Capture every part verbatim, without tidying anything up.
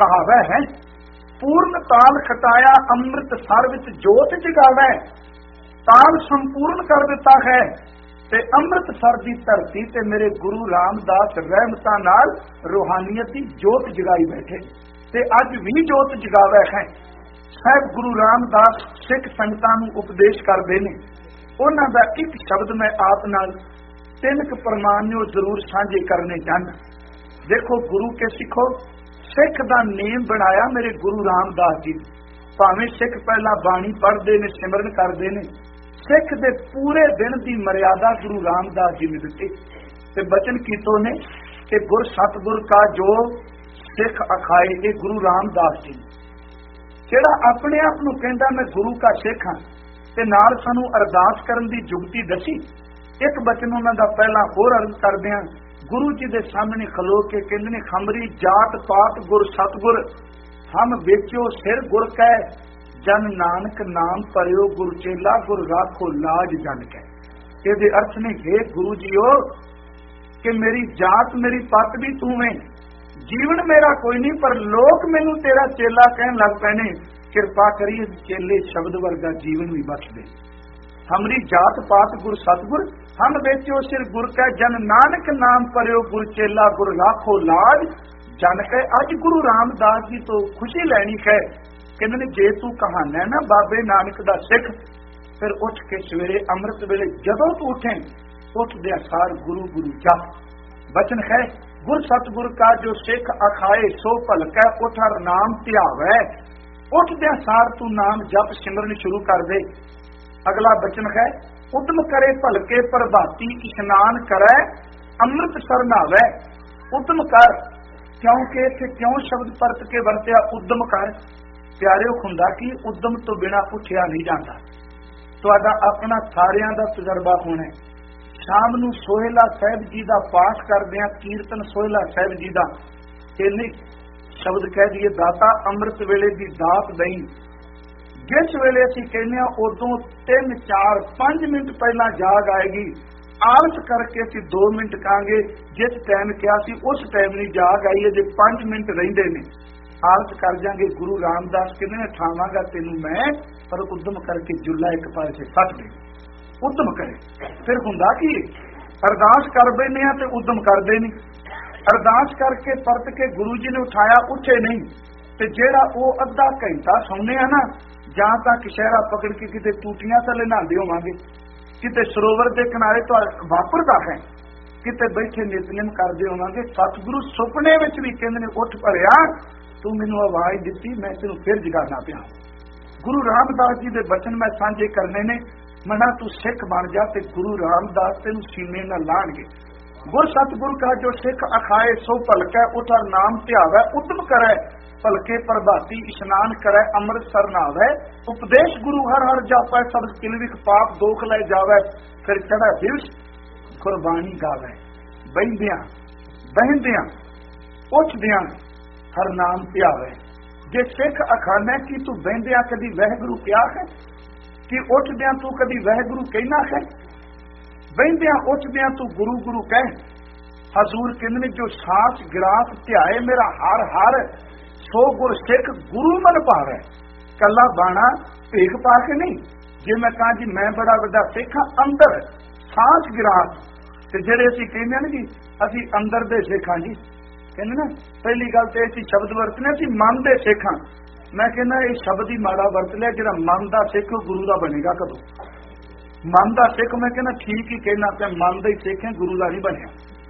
कहावै है, पूर्ण ताल खटाया अमृत सर विच जोत जगावै, ताल संपूर्ण कर दिता है ते अमृतसर दी धरती ते मेरे गुरु रामदास रहमतां नाल रूहानियत दी जोत जगाई बैठे ते अज भी जोत जगावै है। साहब गुरु रामदास सिख संगतां नूं उपदेश करदे ने, उन्हां दा एक शब्द मैं आप नाल तीन क प्रमाण नूं जरूर साझे करने चाहना। देखो गुरु के सिखो, सिख दा नेम बनाया मेरे गुरु रामदास जी। भावें सिख पहला बाणी पढ़ते ने, सिमरन करते ने, सिख दे पूरे दिन की मर्यादा गुरु रामदास जी ने दी ते बचन कीतो ने कि गुर सतगुर का जो सिख अखाए, ये गुरु रामदास जी जेड़ा अपने आप नूं कहंदा मैं गुरु का सिख हाँ ते नाल सानू अरदास करन दी जुगती दसी। एक बचन उन्हां दा पहला होर अर्ज करदे हां, गुरु जी दे सामने खलो के कहंदे ने खमरी जात पात गुर सतगुर, हम बेचो सिर गुर कै, जन नानक नाम परियो गुर चेला, गुर राखो लाज जन कै। इहदे अर्थ ने हे गुरु जीओ कि मेरी जात मेरी पत भी तू है, जीवन मेरा कोई नहीं, पर लोग मैनू तेरा चेला कहन लग पैने, कृपा करी चेले शब्द वर्गा जीवन भी बख्श दे। हमरी जात पात गुर सतगुर, हम बेचो सिर गुर कै, जन नानक नाम परियो गुर चेला, गुर राखो लाज जन कै। अज गुरु रामदास जी तो खुशी लैनी है, कहते जे तू कहाना ना बाबे नानक दा सिख, फिर उठ के सवेरे अमृत वेले जदों तू उठे, उठदे सार गुरु गुरु जप। बचन है गुर सतगुर का जो सिख अखाए सो भलकै, उठ हर नाम ध्यावै, उठदे सार तू नाम जप सिमरन शुरू कर दे। अगला बचन है उद्यम करे भलके प्रभाती, इशनान करे अमृतसर नहावै। उद्यम कर, क्योंकि इत्थे क्यों शब्द परत के वरत्या उद्यम कर। प्यारिओ हुंदा कि उद्यम तो बिना उठिया नहीं जाता। तुहाडा अपना सारियां दा तजर्बा होना है। शाम नूं सोहेला साहिब जी का पाठ करदे, कीर्तन सोहेला साहिब जी का, इन्ने शब्द कह दिए दाता अमृत वेले दी दात दई। जिस वेले असीं कहने उदों तीन चार पांच मिनट पहला जाग आएगी, आलस करके असीं दो मिनट कहांगे, जिस टाइम कहा सी उस टाइम नहीं जाग आई है, जे पांच मिनट रहिंदे ने आलस कर जाएंगे। गुरु रामदास कहते हैं ठावांगा तेनू मैं, पर उद्यम करके जुला एक पासे सट दे। उद्यम करे फिर हुंदा की अरदास कर बैठे हैं तो उद्यम करते नहीं। अरदास करके परत के गुरु जी ने उठाया, उठे नहीं, ते जेड़ा वो अद्धा घंटा सौने आ ना, जां तां किशहरा पकड़ के किते टूटियां थले नहांदे होवांगे, किते सरोवर के किनारे तो वापरदा है, किते बैठे नितनेम करदे होवांगे। सतगुरु सुपने विच भी कहंदे ने उठ भरिया, तू मैनू आवाज़ दित्ती, मैं तेनू फिर जगाना पिया। गुरु रामदास जी दे बचन मैं साझे करने ने, मना तू सिख बन जा ते गुरु रामदास तेनू सीने नाल लाणगे। गुर सतगुर का जो सिख अखाए सो भलकै, उठ हर नाम ध्यावै, उद्यम करे भलके प्रभाती, इशनान करे अमृतसर नहावै। उपदेश गुरु हर हर जापै, सब किलविख पाप दोख लै जावै, फिर चढ़ा दिवस गुरबाणी गावै। बहिंदियां बहिंदियां उठदियां हर नाम ध्यावै। जे सिख अखाना कि तू बहिंदियां कदी वाहिगुरू क्या है, कि उठदियां तू कदी वाहिगुरू कहना है, बहिंदियां उठदियां तू गुरु गुरु कह। हजूर कहंदे जो सास गिरास ध्याए मेरा हर हर, सो गुर सिख गुरु मन भावै। कला बाणा भेख पा के नहीं, जे मैं कहा जी मैं बड़ा वड्डा सिख हाँ, अंदर सांस गिरास ते जेड़े असीं कहंदे ने जी असीं अंदर दे सिख हाँ जी, कहंदे ना पहली गल ते असीं शब्द वरतने असीं मन दे सिख हाँ। मैं कहना ये शब्द ही माड़ा वरत लिया, जिहड़ा मन दा सिख गुरु दा बनेगा कदों। मन दा सिख मैं कहना ठीक ही कहना पिया, मन दा ही सिख है, गुरु दा नहीं बनिया।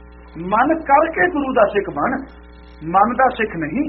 मन करके गुरु दा सिख बन, मन दा सिख नहीं।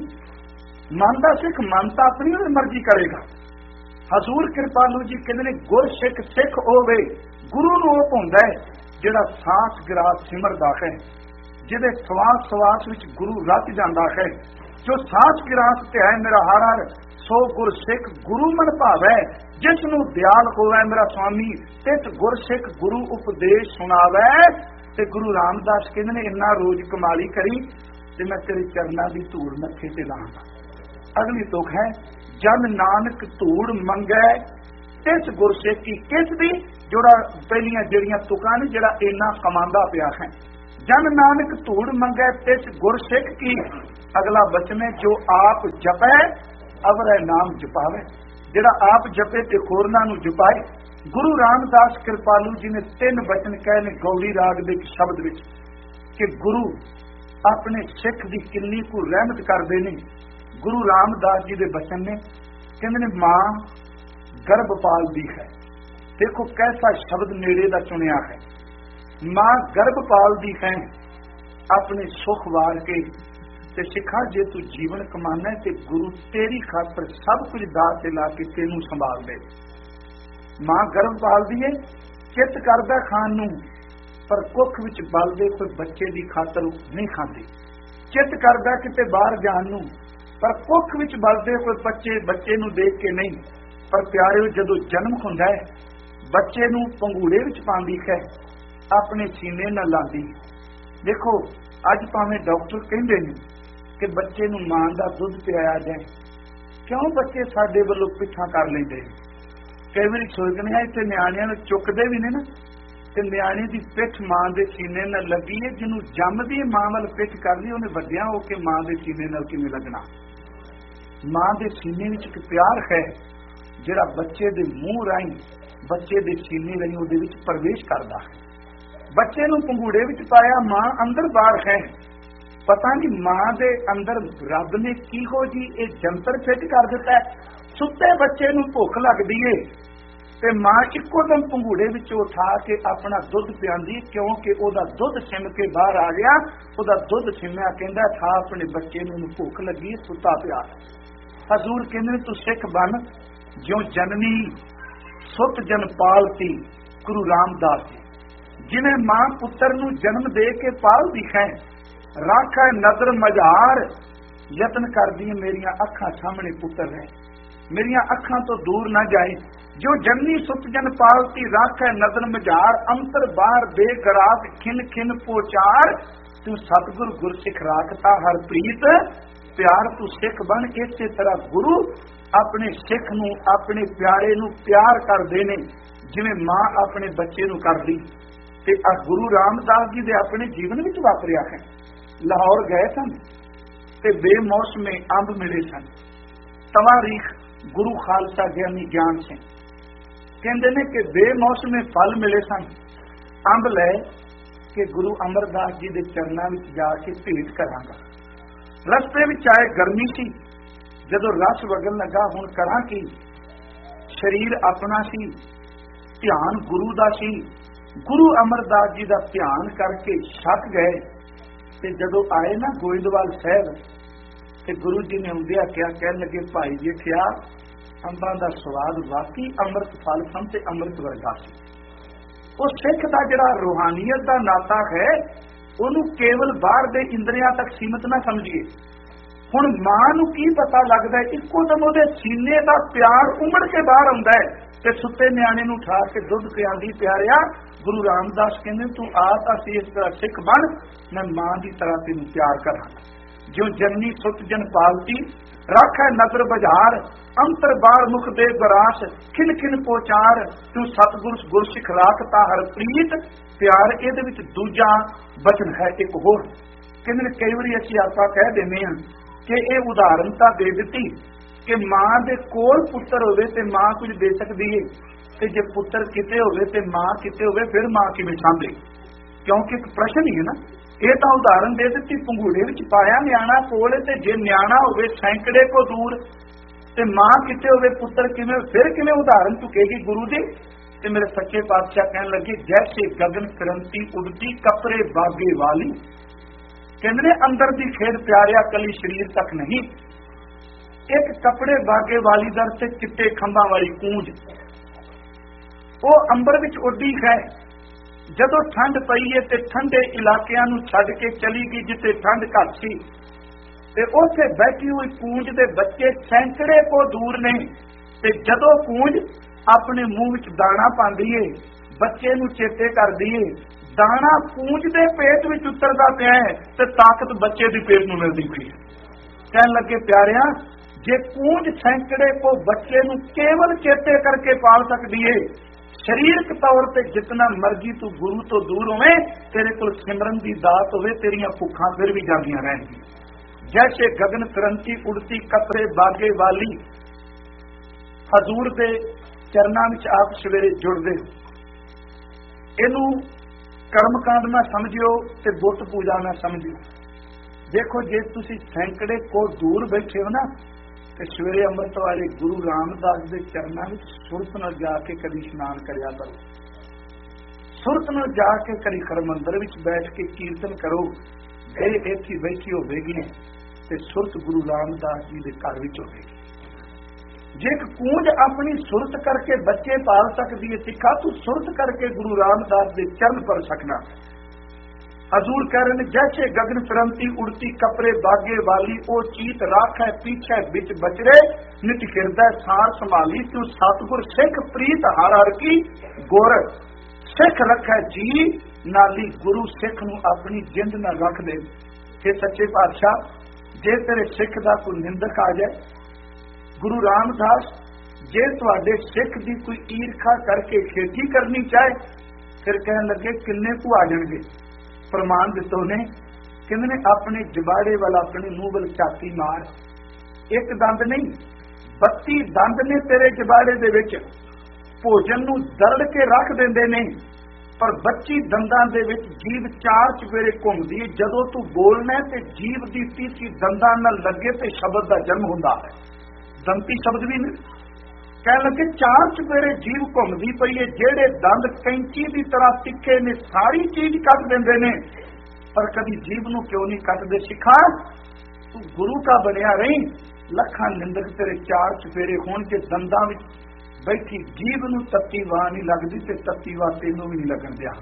मन दा सिख मन तो अपनी मर्जी करेगा। हजूर कृपालू जी कहते हैं गुर सिख सिख होवे, गुरु नूं ओह हुंदा है जिहड़ा सांस गिरास सिमरदा है, जिहदे सवास सवास विच गुरु रच जांदा है। जो सांस गिरास ते है मेरा हर हर, सो गुर सिख गुरु मन भावै। जिस नूं दयाल होवै मेरा स्वामी, तिस गुर सिख गुरु उपदेश सुनावै। ते गुरु रामदास कहते हैं इन्ना रोज कमाली करी ते मैं तेरे चरनां दी धूड़ मत्थे ते लांगा। अगली तुख है जन नानक धूड़ मंगै तिस गुरसिख की, किस दी जोड़ा पहलियां जड़ियां तुकां ने जिहड़ा इन्ना कमांदा पिया है। जन नानक धूड़ मंगै तिस गुरसिख की, अगला बचन है, जो आप जपै अवरै नाम जपावे। जिहड़ा आप जपे ते होरनां नूं जपाए। गुरु रामदास कृपालू जी ने तीन बचन कहे ने गौड़ी राग दे शब्द विच कि गुरु अपने सिख दी किन्नी को रहमत करदे ने। गुरु रामदास जी दे बचन ने, कहंदे ने मां गर्भ पालदी है। देखो कैसा शब्द नेड़े दा चुनिया है। मां गर्भ पालदी है अपने सुख वार के। ते सिखा जे तू जीवन कमाना है ते गुरु तेरी खातर सब कुछ दात ते ला के तेनू संभाल दे। मां गर्भ पालदी है, चित करदा खान नूं पर कुख विच बल दे कोई बच्चे दी खातर नहीं खांदी। चित करदा किते बाहर जाण नूं पर कुख विच बल दे कोई बच्चे बच्चे नूं देख के नहीं। पर प्यारे जदों जन्म हुंदा है बच्चे नूं पंघूड़े विच पांदी है, अपने सीने नाल लांदी। देखो अज भावें डॉक्टर कहंदे ने कि बच्चे नूं मां दा दुध पिआया जाए, क्यों बच्चे साडे वल्लों पिछा कर लैंदे। कई बार सोचने हैं इतने नियाणियां नूं चुकदे भी ने ना, ते नियाणी दी पिठ मां दे सीने नाल लगी है। जिन्हों जमदी मां वाल पिठ कर ली उन्हें वड्डियां हो के मां दे सीने नाल किवें लगना। मां दे सीने विच एक प्यार है जिहड़ा बच्चे दे मूँह राहीं बच्चे दे सीने राहीं उहदे विच प्रवेश करदा है। बच्चे नूं पंघूड़े विच पाया, मां अंदर बाहर है। पता नहीं मां दे अंदर रब ने किहो जी ये जंतर फिट कर दिता है। सुते बच्चे नूं भुख लगदी है ते मां इक्को दम पंघूड़े विचों उठा के अपना दुध पिआंदी, क्योंकि ओहदा दुध सिम के बाहर आ गया। ओहदा दुध सिमया, कहंदा था अपने बच्चे नूं भुख लगी सुता पिया। हजूर कहंदे तू सिख बन ज्यों जननी सुत जन पालती। गुरु रामदास जी जिन्हें मां पुत्र नूं जन्म दे के पालदी है। राखा नजर मझार यतन करदी मेरियां अखां सामने पुत्र है, मेरियां अखां तो दूर ना जाए। जो जननी सुत जन पालती राखै नजर मझार, अंतर बाहर बेगराग खिन खिन पोचार। तू सतगुर गुरसिख राखता हर प्रीत प्यार। तू सिख बन। इसे तरह गुरु अपने सिख नूं अपने प्यारे नूं प्यार करदे ने जिवें मां अपने बच्चे नूं करदी। ते आ गुरु रामदास जी दे अपने जीवन विच वापरिया है। लाहौर गए सन ते बेमौसमे अंब मिले सन। तवारीख गुरु खालसा ज्ञानी ज्ञान सिंह कहते हैं कि बेमौसमे फल मिले सन। अंब लै के गुरु अमरदास जी के चरणों में जाके भेंट करांगा। रस्ते में आए गर्मी सी, जदों रस वगन लगा हुण करा की। शरीर अपना सी, ध्यान गुरु दा सी। गुरु अमरदास जी का ध्यान करके छक गए। ते जदों आए ना गोइंदवाल साहब ते गुरु जी ने आउंदिया क्या कह लगे, भाई जी क्या अंबां दा स्वाद वाकई अमृत फल सन ते अमृत वर्गा सी। उस सिख का जिहड़ा रूहानियत का नाता है उन्होंने केवल बाहर दे इंद्रियां तक सीमित ना समझिए। हुण मां नूं की पता लगदा है इक्को दम उहदे सीने का प्यार उमड़ के बाहर आउंदा है ते सुते न्याणे नूं उठा के दुध पिआंदी। प्यारिया गुरु रामदास कहंदे तू आ तां सी इस तरह सिख बन, मैं मां की तरह तेनूं प्यार करांगा। जो जननी सुत जन पालती राखै नजर बजार, अंतर बार मुख दे गरास खिन खिन पोचार। तू सतगुर गुरसिख राखता हर प्रीत प्यार। इहदे विच दूजा बचन है एक होर। कहंदे कई वारी असीं आपां कह दिंदे हां कि इह उदाहरण तां दे दित्ती कि मां दे कोल पुत्तर होवे ते मां कुछ दे सकदी है, ते जे पुत्तर किते होवे ते मां किते होवे फिर मां किवें सांभे। क्योंकि एक प्रश्न ही है ना। ये तो उदाहरण दे दी पंघूड़े विच पाया न्याणा कोल, ते जे न्याणा होवे सैकड़े को दूर ते मां किते होवे पुत्र किवें, फिर किवें उदाहरण चुकेगी गुरु जी। ते मेरे सच्चे पातशाह कहन लगे जैसे गगन क्रांति उड़ती कपड़े बागे वाली। कहंदे ने अंदर दी खेड प्यारिया कली शरीर तक नहीं। एक कपड़े बागे वाली दर से चिट्टे खंभा वाली कूंज वो अंबर विच उड्डी है। जदों ठंड पई है ते ठंडे इलाकिਆਂ ਨੂੰ ਛੱਡ के चली गई जिथे ठंड घट सी, ते उत्थे बैठी हुई कूंज दे बच्चे सैकड़े को दूर ने। ते जदों कूंज अपने मुंह विच दाना पांदी है बच्चे नूं चेते करदी है, दाना कूंज दे पेट विच उतरदा पिया है ते ताकत बच्चे दी पेट नूं मिलदी पई है। कहन लगे प्यारिया जे कूंज सैकड़े को बच्चे नूं केवल चेते करके पाल सकदी है, शरीरक तौर पर जितना मर्जी तू गुरु तो दूर होवे तेरे को सिमरन की दात होवे तेरियां भुखां फिर भी जागियां रहणगियां। जैसे गगन फिरंती उड़ती कतरे बागे वाली। हजूर दे चरनां विच आप सवेरे जुड़दे हो। इनू कर्मकांड ना समझियो ते बुत पूजा ना समझियो। देखो जे तुसी सैकड़े को दूर बैठे हो ना ते सवेरे अमृत वाले गुरु रामदास दे चरनां विच सुरत नाल जाके कदी इशनान करिया करो। सुरत नाल जाके कदी हरमंदर विच बैठ के कीर्तन करो। गए इत्थे बैठी होवेगी ते सुरत गुरु रामदास जी दे घर विच होवेगी। जे एक कूंज अपनी सुरत करके बच्चे पाल सकदी है सिखा, तू सुरत करके गुरु रामदास दे चरण पर सकना। हजूर कह रहे हैं जैसे गगन फिरंती उड़ती कपरे बागे वाली, ओ चीत राख है पीछे बिच बचरे, नित हिरदै सार संभाली, तू सतगुर सिख प्रीत हर हर की गुर। सिख रखै जी नाली गुरु सिख नूं अपनी जिंद ना रख दे। हे सच्चे पातशाह, जे तेरे सिख दा कोई निंदक आ जाए, गुरु रामदास जे तुहाडे सिख दी कोई ईरखा करके खेती करनी चाहे, फिर कहन लगे किन्ने को आ जाणगे। प्रमाण दितो ने किन्ने अपने जबाड़े वाला अपने मुंह वाल छाती मार। एक दंद नहीं बत्ती दंद ने तेरे जबाड़े दे विच, भोजन नूं दरड़ के रख देंदे ने, पर बच्ची दंदां दे विच जीभ चार चफेरे घुमदी। जदों तू बोलना ते जीभ दी तीसी दंदां नाल लगे ते शब्द दा जन्म हुंदा है। दंती शब्द भी ने कह लगे चार चफेरे जीव घुमदी पई है, जेड़े दंद कैंची की तरह तिखे ने सारी चीज कट देंदे ने, पर कभी जीव नूं क्यों नहीं कटदे। सिखा तू गुरु का बनया रही, लखां निंदक तेरे चार चफेरे होण के दंदां विच बैठी जीव नूं तत्ती वाह नहीं लगदी ते तत्ती वाह तैनूं भी नहीं लगन दिया।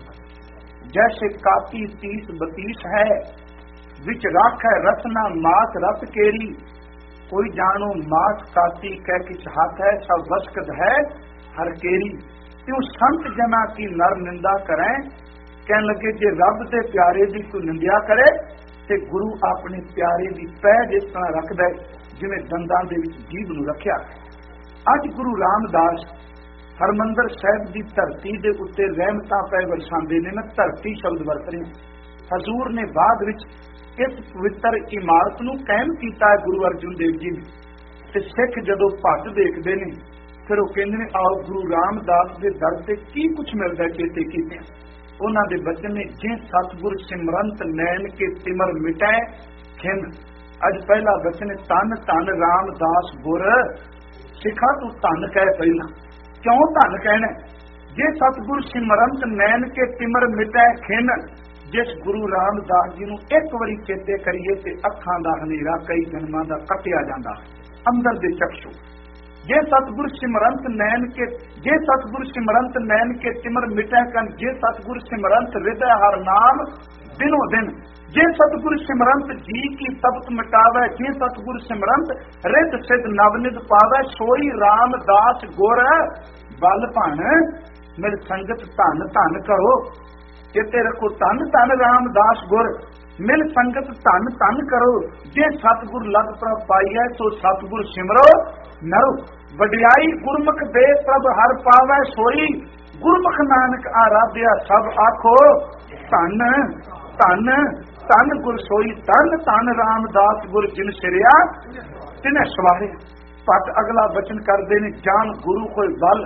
जैसे काती तीस बतीस है विच राख है रसना मास रस केरी, कोई जानो मास काती कह किछ हाथ है, सब वस्कद है हर केरी। त्यों संत जना की नर निंदा करें, कह लगे जे रब दे प्यारे दी कोई निंदा करे ते गुरु अपने प्यारे दी पैज इस तरह रख दे जिवें दंदां दे विच जीभ नूं रखिया। अज गुरु रामदास हरमंदर साहिब दी धरती दे उत्ते रहमतां पै वरसांदे ने ना, धरती शब्द वरत रहे। हजूर ने बाद विच इस पवित्र इमारत नूं कायम कीता है गुरु अर्जुन देव जी ने। ते सिख जदों भट देखदे ने फिर वो कहंदे ने आओ गुरु रामदास दे दर ते की कुछ मिलदा चेते कीते। उन्हां दे बचन ने जे सतगुर सिमरंत नैन के तिमर मिटै खिन। अज पहला बचन तन तन रामदास गुर। सिखा तू धन कह पहला, क्यों धन कहना? जे सतगुर सिमरंत नैन के तिमर मिटै खिन, जिस गुरु रामदास जी नूं एक बारी चेते करिए ते अखां दा हनेरा कई जन्मां दा कटिया जांदा अंदर दे चक्षु। जे सतगुर सिमरंत नैन के जे सतगुर सिमरंत नैन के तिमर मिटै कन, जे सतगुर सिमरंत हृदय हर नाम दिनों दिन, जे सतगुर सिमरंत जी की तपत मिटावै, जे सतगुर सिमरंत रित सिद्ध नवनिध पावै, सोई रामदास गुर बल भण मिल संगत धन धन करो। चेते रखो धन धन रामदास गुर मिल संगत धन धन करो। जे सतगुर लग प्रभ पाई है सो सतगुर सिमरो नरो। वडियाई गुरमुख दे प्रभ हर पावै सोई, गुरमुख नानक आराध्या सब आखो धन धन धन गुर सोई। धन धन रामदास गुर जिन सिरिया तिन्हें सवारे। पट अगला वचन करते ने जान गुरु कोई बल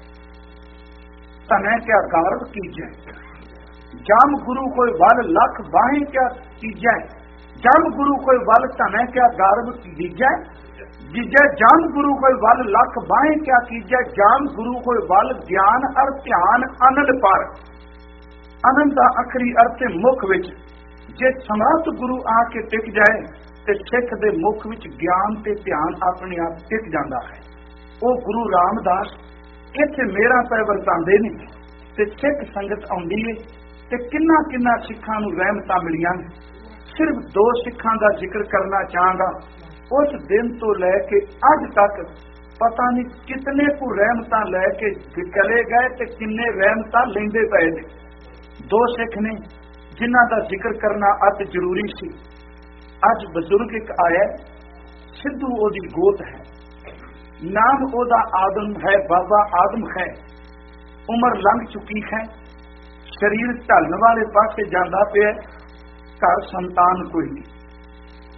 तने क्या गारव कीजे, जाम गुरु कोई बल लख बाहें क्या कीजे, जम गुरु कोई बल तने क्या गारव कीजे, जिजे जाम गुरु कोई बल लख बाहें क्या कीजे, जाम गुरु कोई बल ज्ञान अर ध्यान आनंद पर। आनंद का अखरी अर्थ मुख विच जे समर्थ गुरु आके टिक जाए ते सिख दे मुख विच ज्ञान ते ध्यान अपने आप टिक जाता है। वो गुरु रामदास इत्थे मेरा पै वरतांदे ने ते सिख संगत आउंदी है ते किन्ना किन्ना सिखां नूं रहमतां मिलियां। सिर्फ दो सिखां दा जिक्र करना चाहांगा। उस दिन तो लैके अज तक पता नहीं कितने को रहमतां लैके चले गए ते किन्ने रहमतां लैंदे पए ने। दो सिख ने जिन्हां दा जिक्र करना अति जरूरी सी। अज बजुर्ग एक आया, सिद्धू ओदी गोत है, नाम ओदा आदम है, बाबा आदम है, उम्र लंघ चुकी है, शरीर ढलने वाले पासे जांदा पे, घर संतान कोई नहीं।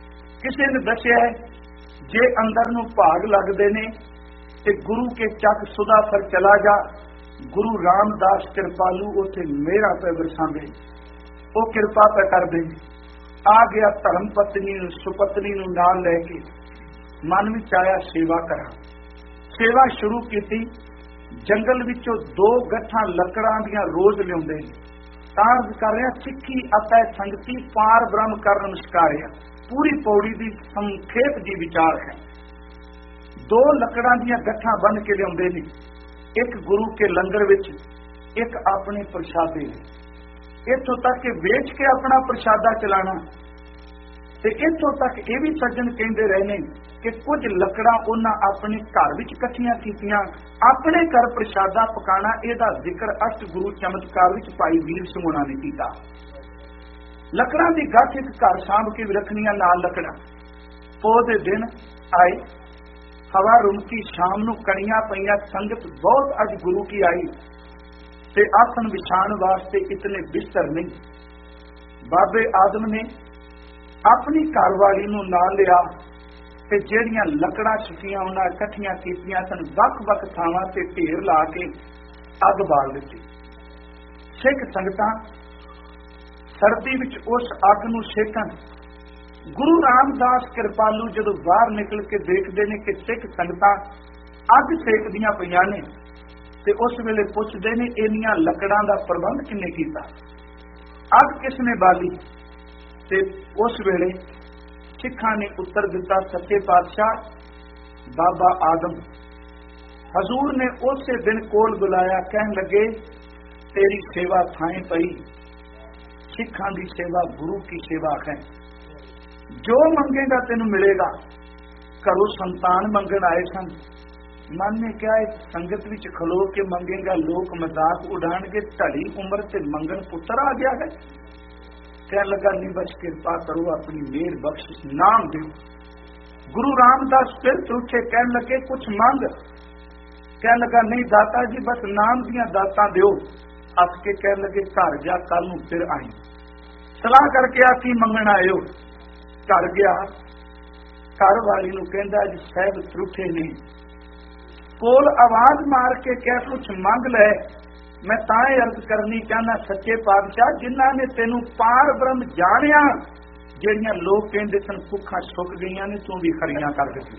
ਕਿਸੇ ने दसिया जे अंदर नूं भाग लगते ने ते गुरु के चक सुधा पर चला जा, गुरु रामदास कृपालू उथे मेरा पे वरसावे, वो कृपा पे कर दे। आ गया धर्म पत्नी सुपत्नी नूं नाल लैके मन विच आया सेवा करा। सेवा शुरू की। जंगल विचों दो गठा लकड़ां दियां रोज लियाउंदे तार कर रहा सिੱਖੀ ਅਤੇ संगति पार ब्रह्म कर नमस्कारिया। पूरी पौड़ी की संखेप जी विचार है। दो लकड़ां दियां गठा बन के लियाउंदे ने, एक गुरु के लंगर विच, एक अपने प्रसादे। इत्थों तक कि वेच के अपना प्रसादा चलाना, ते इत्थों तक ये भी सज्जन कहते रहे ने कि कुछ लकड़ां उन्हां अपने घर विच इकट्ठियां कीतियां, अपने घर प्रसादा पकाना। इहदा जिक्र अष्ट गुरु चमत्कार विच भाई वीर सिंह होणां ने कीता। लकड़ां दी गठ एक घर सांभ के भी रखनियां नाल लकड़ां। पौह दे दिन आए, हवा रुमकी, शाम नूं कणियां पईयां, संगत बहुत अज गुरु की आई ते आसन विछाण वास्ते इतने बिस्तर नहीं। बाबे आदम ने अपनी घरवाली नूं नाल लिया ते ਜਿਹੜੀਆਂ ਲੱਕੜਾਂ ਸੁੱਕੀਆਂ ਉਹਨਾਂ ਇਕੱਠੀਆਂ ਕੀਤੀਆਂ ਸਨ, ਵੱਖ-ਵੱਖ ਥਾਵਾਂ ਤੇ ਢੇਰ ਲਾ ਕੇ ਅੱਗ ਬਾਲ ਦਿੱਤੀ। ਸਿੱਖ ਸੰਗਤਾਂ ਸਰਦੀ ਵਿੱਚ ਉਸ ਅੱਗ ਨੂੰ ਸੇਕਣ। ਗੁਰੂ ਰਾਮਦਾਸ ਕਿਰਪਾਲੂ ਜਦੋਂ ਬਾਹਰ ਨਿਕਲ ਕੇ ਦੇਖਦੇ ਨੇ ਕਿ ਸਿੱਖ ਸੰਗਤਾਂ ਅੱਗ ਸੇਕਦੀਆਂ ਪਈਆਂ ਨੇ ਤੇ ਉਸ ਵੇਲੇ ਪੁੱਛਦੇ ਨੇ ਇੰਨੀਆਂ ਲੱਕੜਾਂ ਦਾ ਪ੍ਰਬੰਧ ਕਿੰਨੇ ਕੀਤਾ, ਅੱਗ ਕਿਸ ਨੇ ਬਾਲੀ? ਤੇ ਉਸ ਵੇਲੇ सिखा ने उत्तर दिता, सच्चे पातशाह बाबा आदम। हजूर ने उसे दिन कोल बुलाया, कहन लगे तेरी सेवा थाएं पई। सिखा की सेवा गुरु की सेवा है। जो मंगेगा तेन मिलेगा। घरों संतान मंगन आए सन। मन ने क्या इस संगत विच खलो के मंगेगा, लोग मजाक उड़ाणगे, ढली उम्र से मंगन पुत्र आ गया है। कह लगा नहीं बस कृपा करो, अपनी मेहर बख्शिश नाम दो। गुरु रामदास फिर उठे, कह लगे कुछ मांग। कह लगा नहीं दाता जी बस नाम दियां दातां दो। हस के कह लगे घर जा, कल नूं फिर आई। सलाह करके आ की मंगण आए हो? घर गया, घर वाली नूं कहंदा जी साहब त्रुठे ने। कोल आवाज मार के कह कुछ मंग लै। मैं तां अर्ज करनी चाहना सच्चे पातशाह, जिन्हां ने तेनू पार ब्रह्म जानिया, ਜਿਹੜੀਆਂ लोग कहते सन भुखा सुक गई ने, तू भी खरियां कर ਦਿੱਤੀ।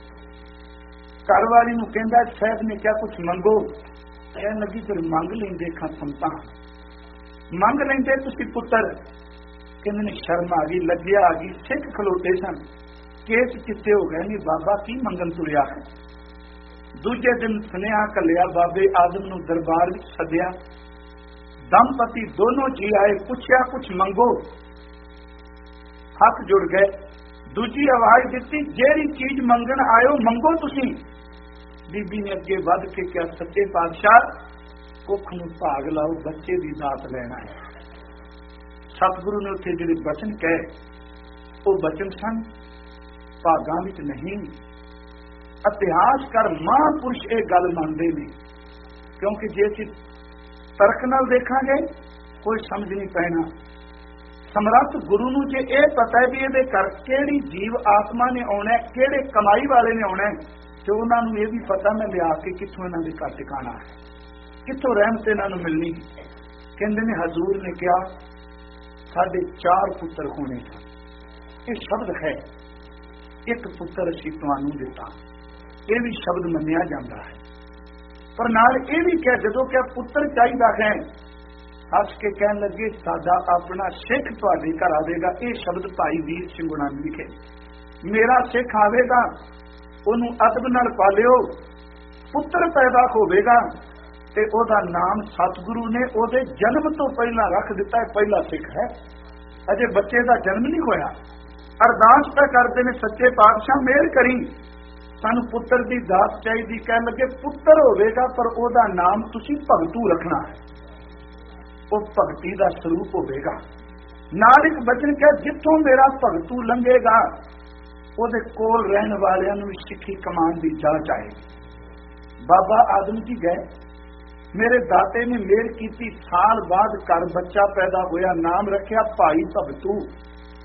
घर वाली नूं कहंदा साहब ने क्या कुछ मंगो? कहन लगी फिर मंग लेंदे खां संतां, मंग लेंदे तुसीं पुत्तर। कहंदे ने शर्म आ गई, लज्जा आ गई। सिख खलोते सन, केस चिट्टे हो गए नहीं बाबा की मंगन तुरिया है। दूजे दिन सुनेहा कलिया, बाबे आदम नूं दरबार विच सद्या। दंपति दोनों जी आए, पुछया कुछ मंगो। हथ जुड़ गए। दूजी आवाज दी, जेड़ी चीज मंगन आयो मंगो तुसीं। बीबी ने अगे वध के क्या, सच्चे पातशाह कुख नूं भाग लाओ, बच्चे दी दात लेना है। सतगुरु ने उत्थे जिहड़े बचन कहे वो बचन सन भागां विच नहीं। इतिहासकार महापुरुष ये गल मानते हैं, क्योंकि जे असीं तरक नाल देखांगे कोई समझ नहीं पैना। समर्थ गुरु नूं जे ये पता है भी ये घर किहड़ी जीव आत्मा ने आउणा, किहड़े कमाई वाले ने आउणा, ते उन्हां नूं ये भी पता मैं लिया के कित्थों इन्हां दे घर टिकाणा है, कित्थों रहमत इन्हां नूं मिलनी। कहंदे ने हजूर ने कहा साडे चार पुत्र होने सन। ये शब्द है, एक पुत्र असीं तुहानूं दिता। ये भी शब्द मन्निया जाता है, पर नाल ये भी क्या जदों क्या पुत्र चाहिदा है, हस के कहन लगे साडा अपना सिख तुहाडे घर आवेगा। ये शब्द भाई वीर सिंह होणां ने लिखे। मेरा सिख आवेगा, ओनू अदब नाल पालिओ, पुत्र पैदा होवेगा ते ओदा नाम सतगुरु ने ओदे जन्म तो पहला रख दिता है। पहला सिख है, अजे बच्चे का जन्म नहीं होया। अरदास पे करते ने सच्चे पातशाह मेहर करी, सानू पुत्र की दात चाहिए। कह लगे पुत्र होवेगा पर ओदा नाम तुसी भगतू रखना है, वो भगती का स्वरूप होवेगा। नाल एक बचन कह जिथों मेरा भगतू लंघेगा ओदे कोल रहन वालियां नूं सिੱਖੀ कमान की जांच आएगी। बाबा आदम जी गए, मेरे दाते ने मेहर की, साल बाद घर बच्चा पैदा होया, नाम रखिया भाई भगतू।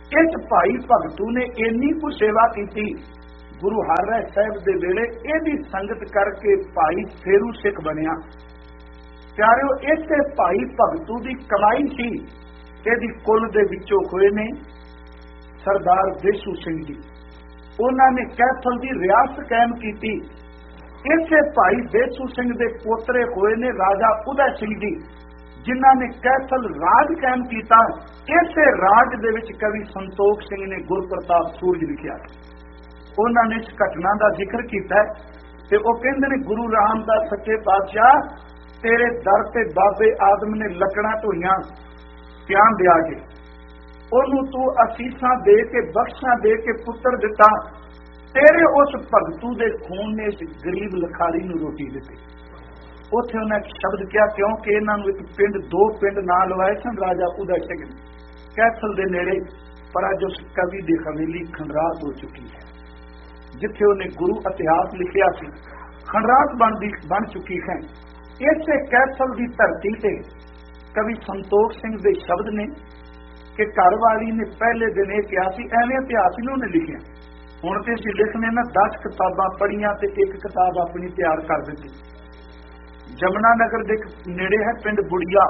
इस भाई भगतू ने इन्नी कुछ सेवा की। गुरु हरराय साहब दे वेले इहदी संगत करके भाई फेरू सिख बनिया। प्यारिओ, इसे भाई भगतू की कमाई सी। इहदी कुल दे विचों होए ने सरदार देशू सिंह जी। उन्होंने कैथल की रियासत कायम की। इसे भाई देशू सिंह दे पोतरे होए ने राजा उदय सिंह जी, जिन्हों ने कैथल राज कायम किया। इसे राज दे विच कवि संतोख सिंह ने गुरप्रताप सूरज लिखिया। उन्होंने इस घटना का जिक्र किया ते वो कहंदे ने, गुरु रामदास सच्चे पातशाह, तेरे दर ते बाबे आदम ने लकड़ा ढोईयां प्यान दिया के ओनू तू असीसां दे के बख्शा दे के पुत्र दिता। तेरे उस भगतू दे खून ने इस गरीब लखारी नू रोटी दी। उत्थे उन्हें एक शब्द किया, क्योंकि इन्होंने एक पिंड दो पिंड ना लवाए सन राजा उदय सिंह ने कैथल दे नेड़े, पर अज उस कवि की हवेली खंडरात हो चुकी है। जिथे उन्हें गुरु इतिहास लिखिया सी, खंडरात बन बन चुकी है। इसे कैथल की धरती से कवि संतोख सिंह के शब्द ने कि घर वाली ने पहले दिन यह कहा सी, एवं इतिहास इन्होंने लिखिया। हुण ते असीं लिखने ना दस किताबां पढ़ियां ते एक किताब अपनी तैयार कर दी। जमुना नगर के नेड़े है पिंड बुड़िया।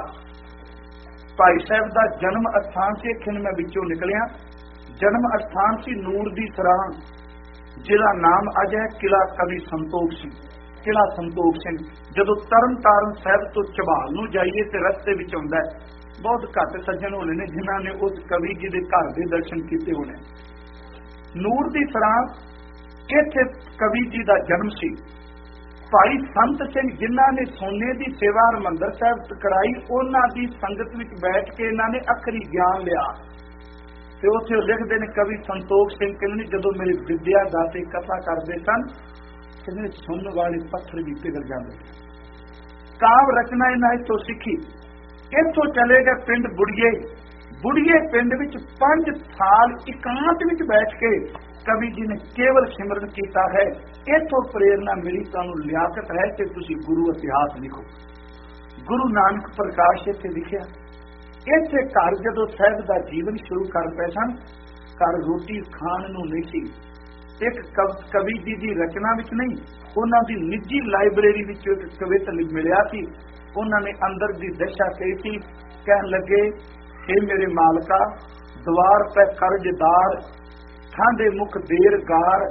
भाई साहब का जन्म अस्थान से खिन मैं विचों निकलिया। जन्म अस्थान सी नूर दी सराह, जिहदा नाम अज है किला कवि संतोख सिंह, किला संतोख सिंह। जदों तरन तारण साहब तो चबाल नूं जाइए तो रस्ते विच आउंदा है, बहुत घट सज्जन होने ने जिन्हां ने उस कवि जी के घर के दर्शन किए होने। नूर दी सराह इत्थे कवि जी का जन्म सी। भाई संत सिंह जिन्हां ने सोने की सेवा हरमंदर साहब कराई, उन्हां दी संगत विच बैठ के इन्हां ने अखरी ज्ञान लिया। ते उत्थे लिखदे ने कवि संतोख सिंह कहंदे, जदों मेरी विद्या दाते कथा करदे सन, कहंदे सुनने वाले पत्थर भी पिघल जांदे। काव्य रचना इन्हां इत्थों सीखी। इत्थों चले गए पिंड बुड़िए। बुड़िए पिंड विच पांच साल इकांत विच बैठ के कवि जी ने केवल सिमरन किया है। इथों प्रेरणा मिली, तुहानूं लियाकत है कि तुसीं गुरु इतिहास लिखो। गुरु नानक प्रकाश इत्थे लिखिया। इत्थे घर जदों साहिब का जीवन शुरू कर पए सन, घर रोटी खाण नूं नहीं सी। एक कवि जी की रचना विच नहीं, उन्हां दी निजी लाइब्रेरी विच एक कविता मिलिया सी। उन्होंने अंदर की दशा कही थी, कहन लगे, हे मेरे मालका, द्वार पे कर्जदार थांदे मुख देर गार,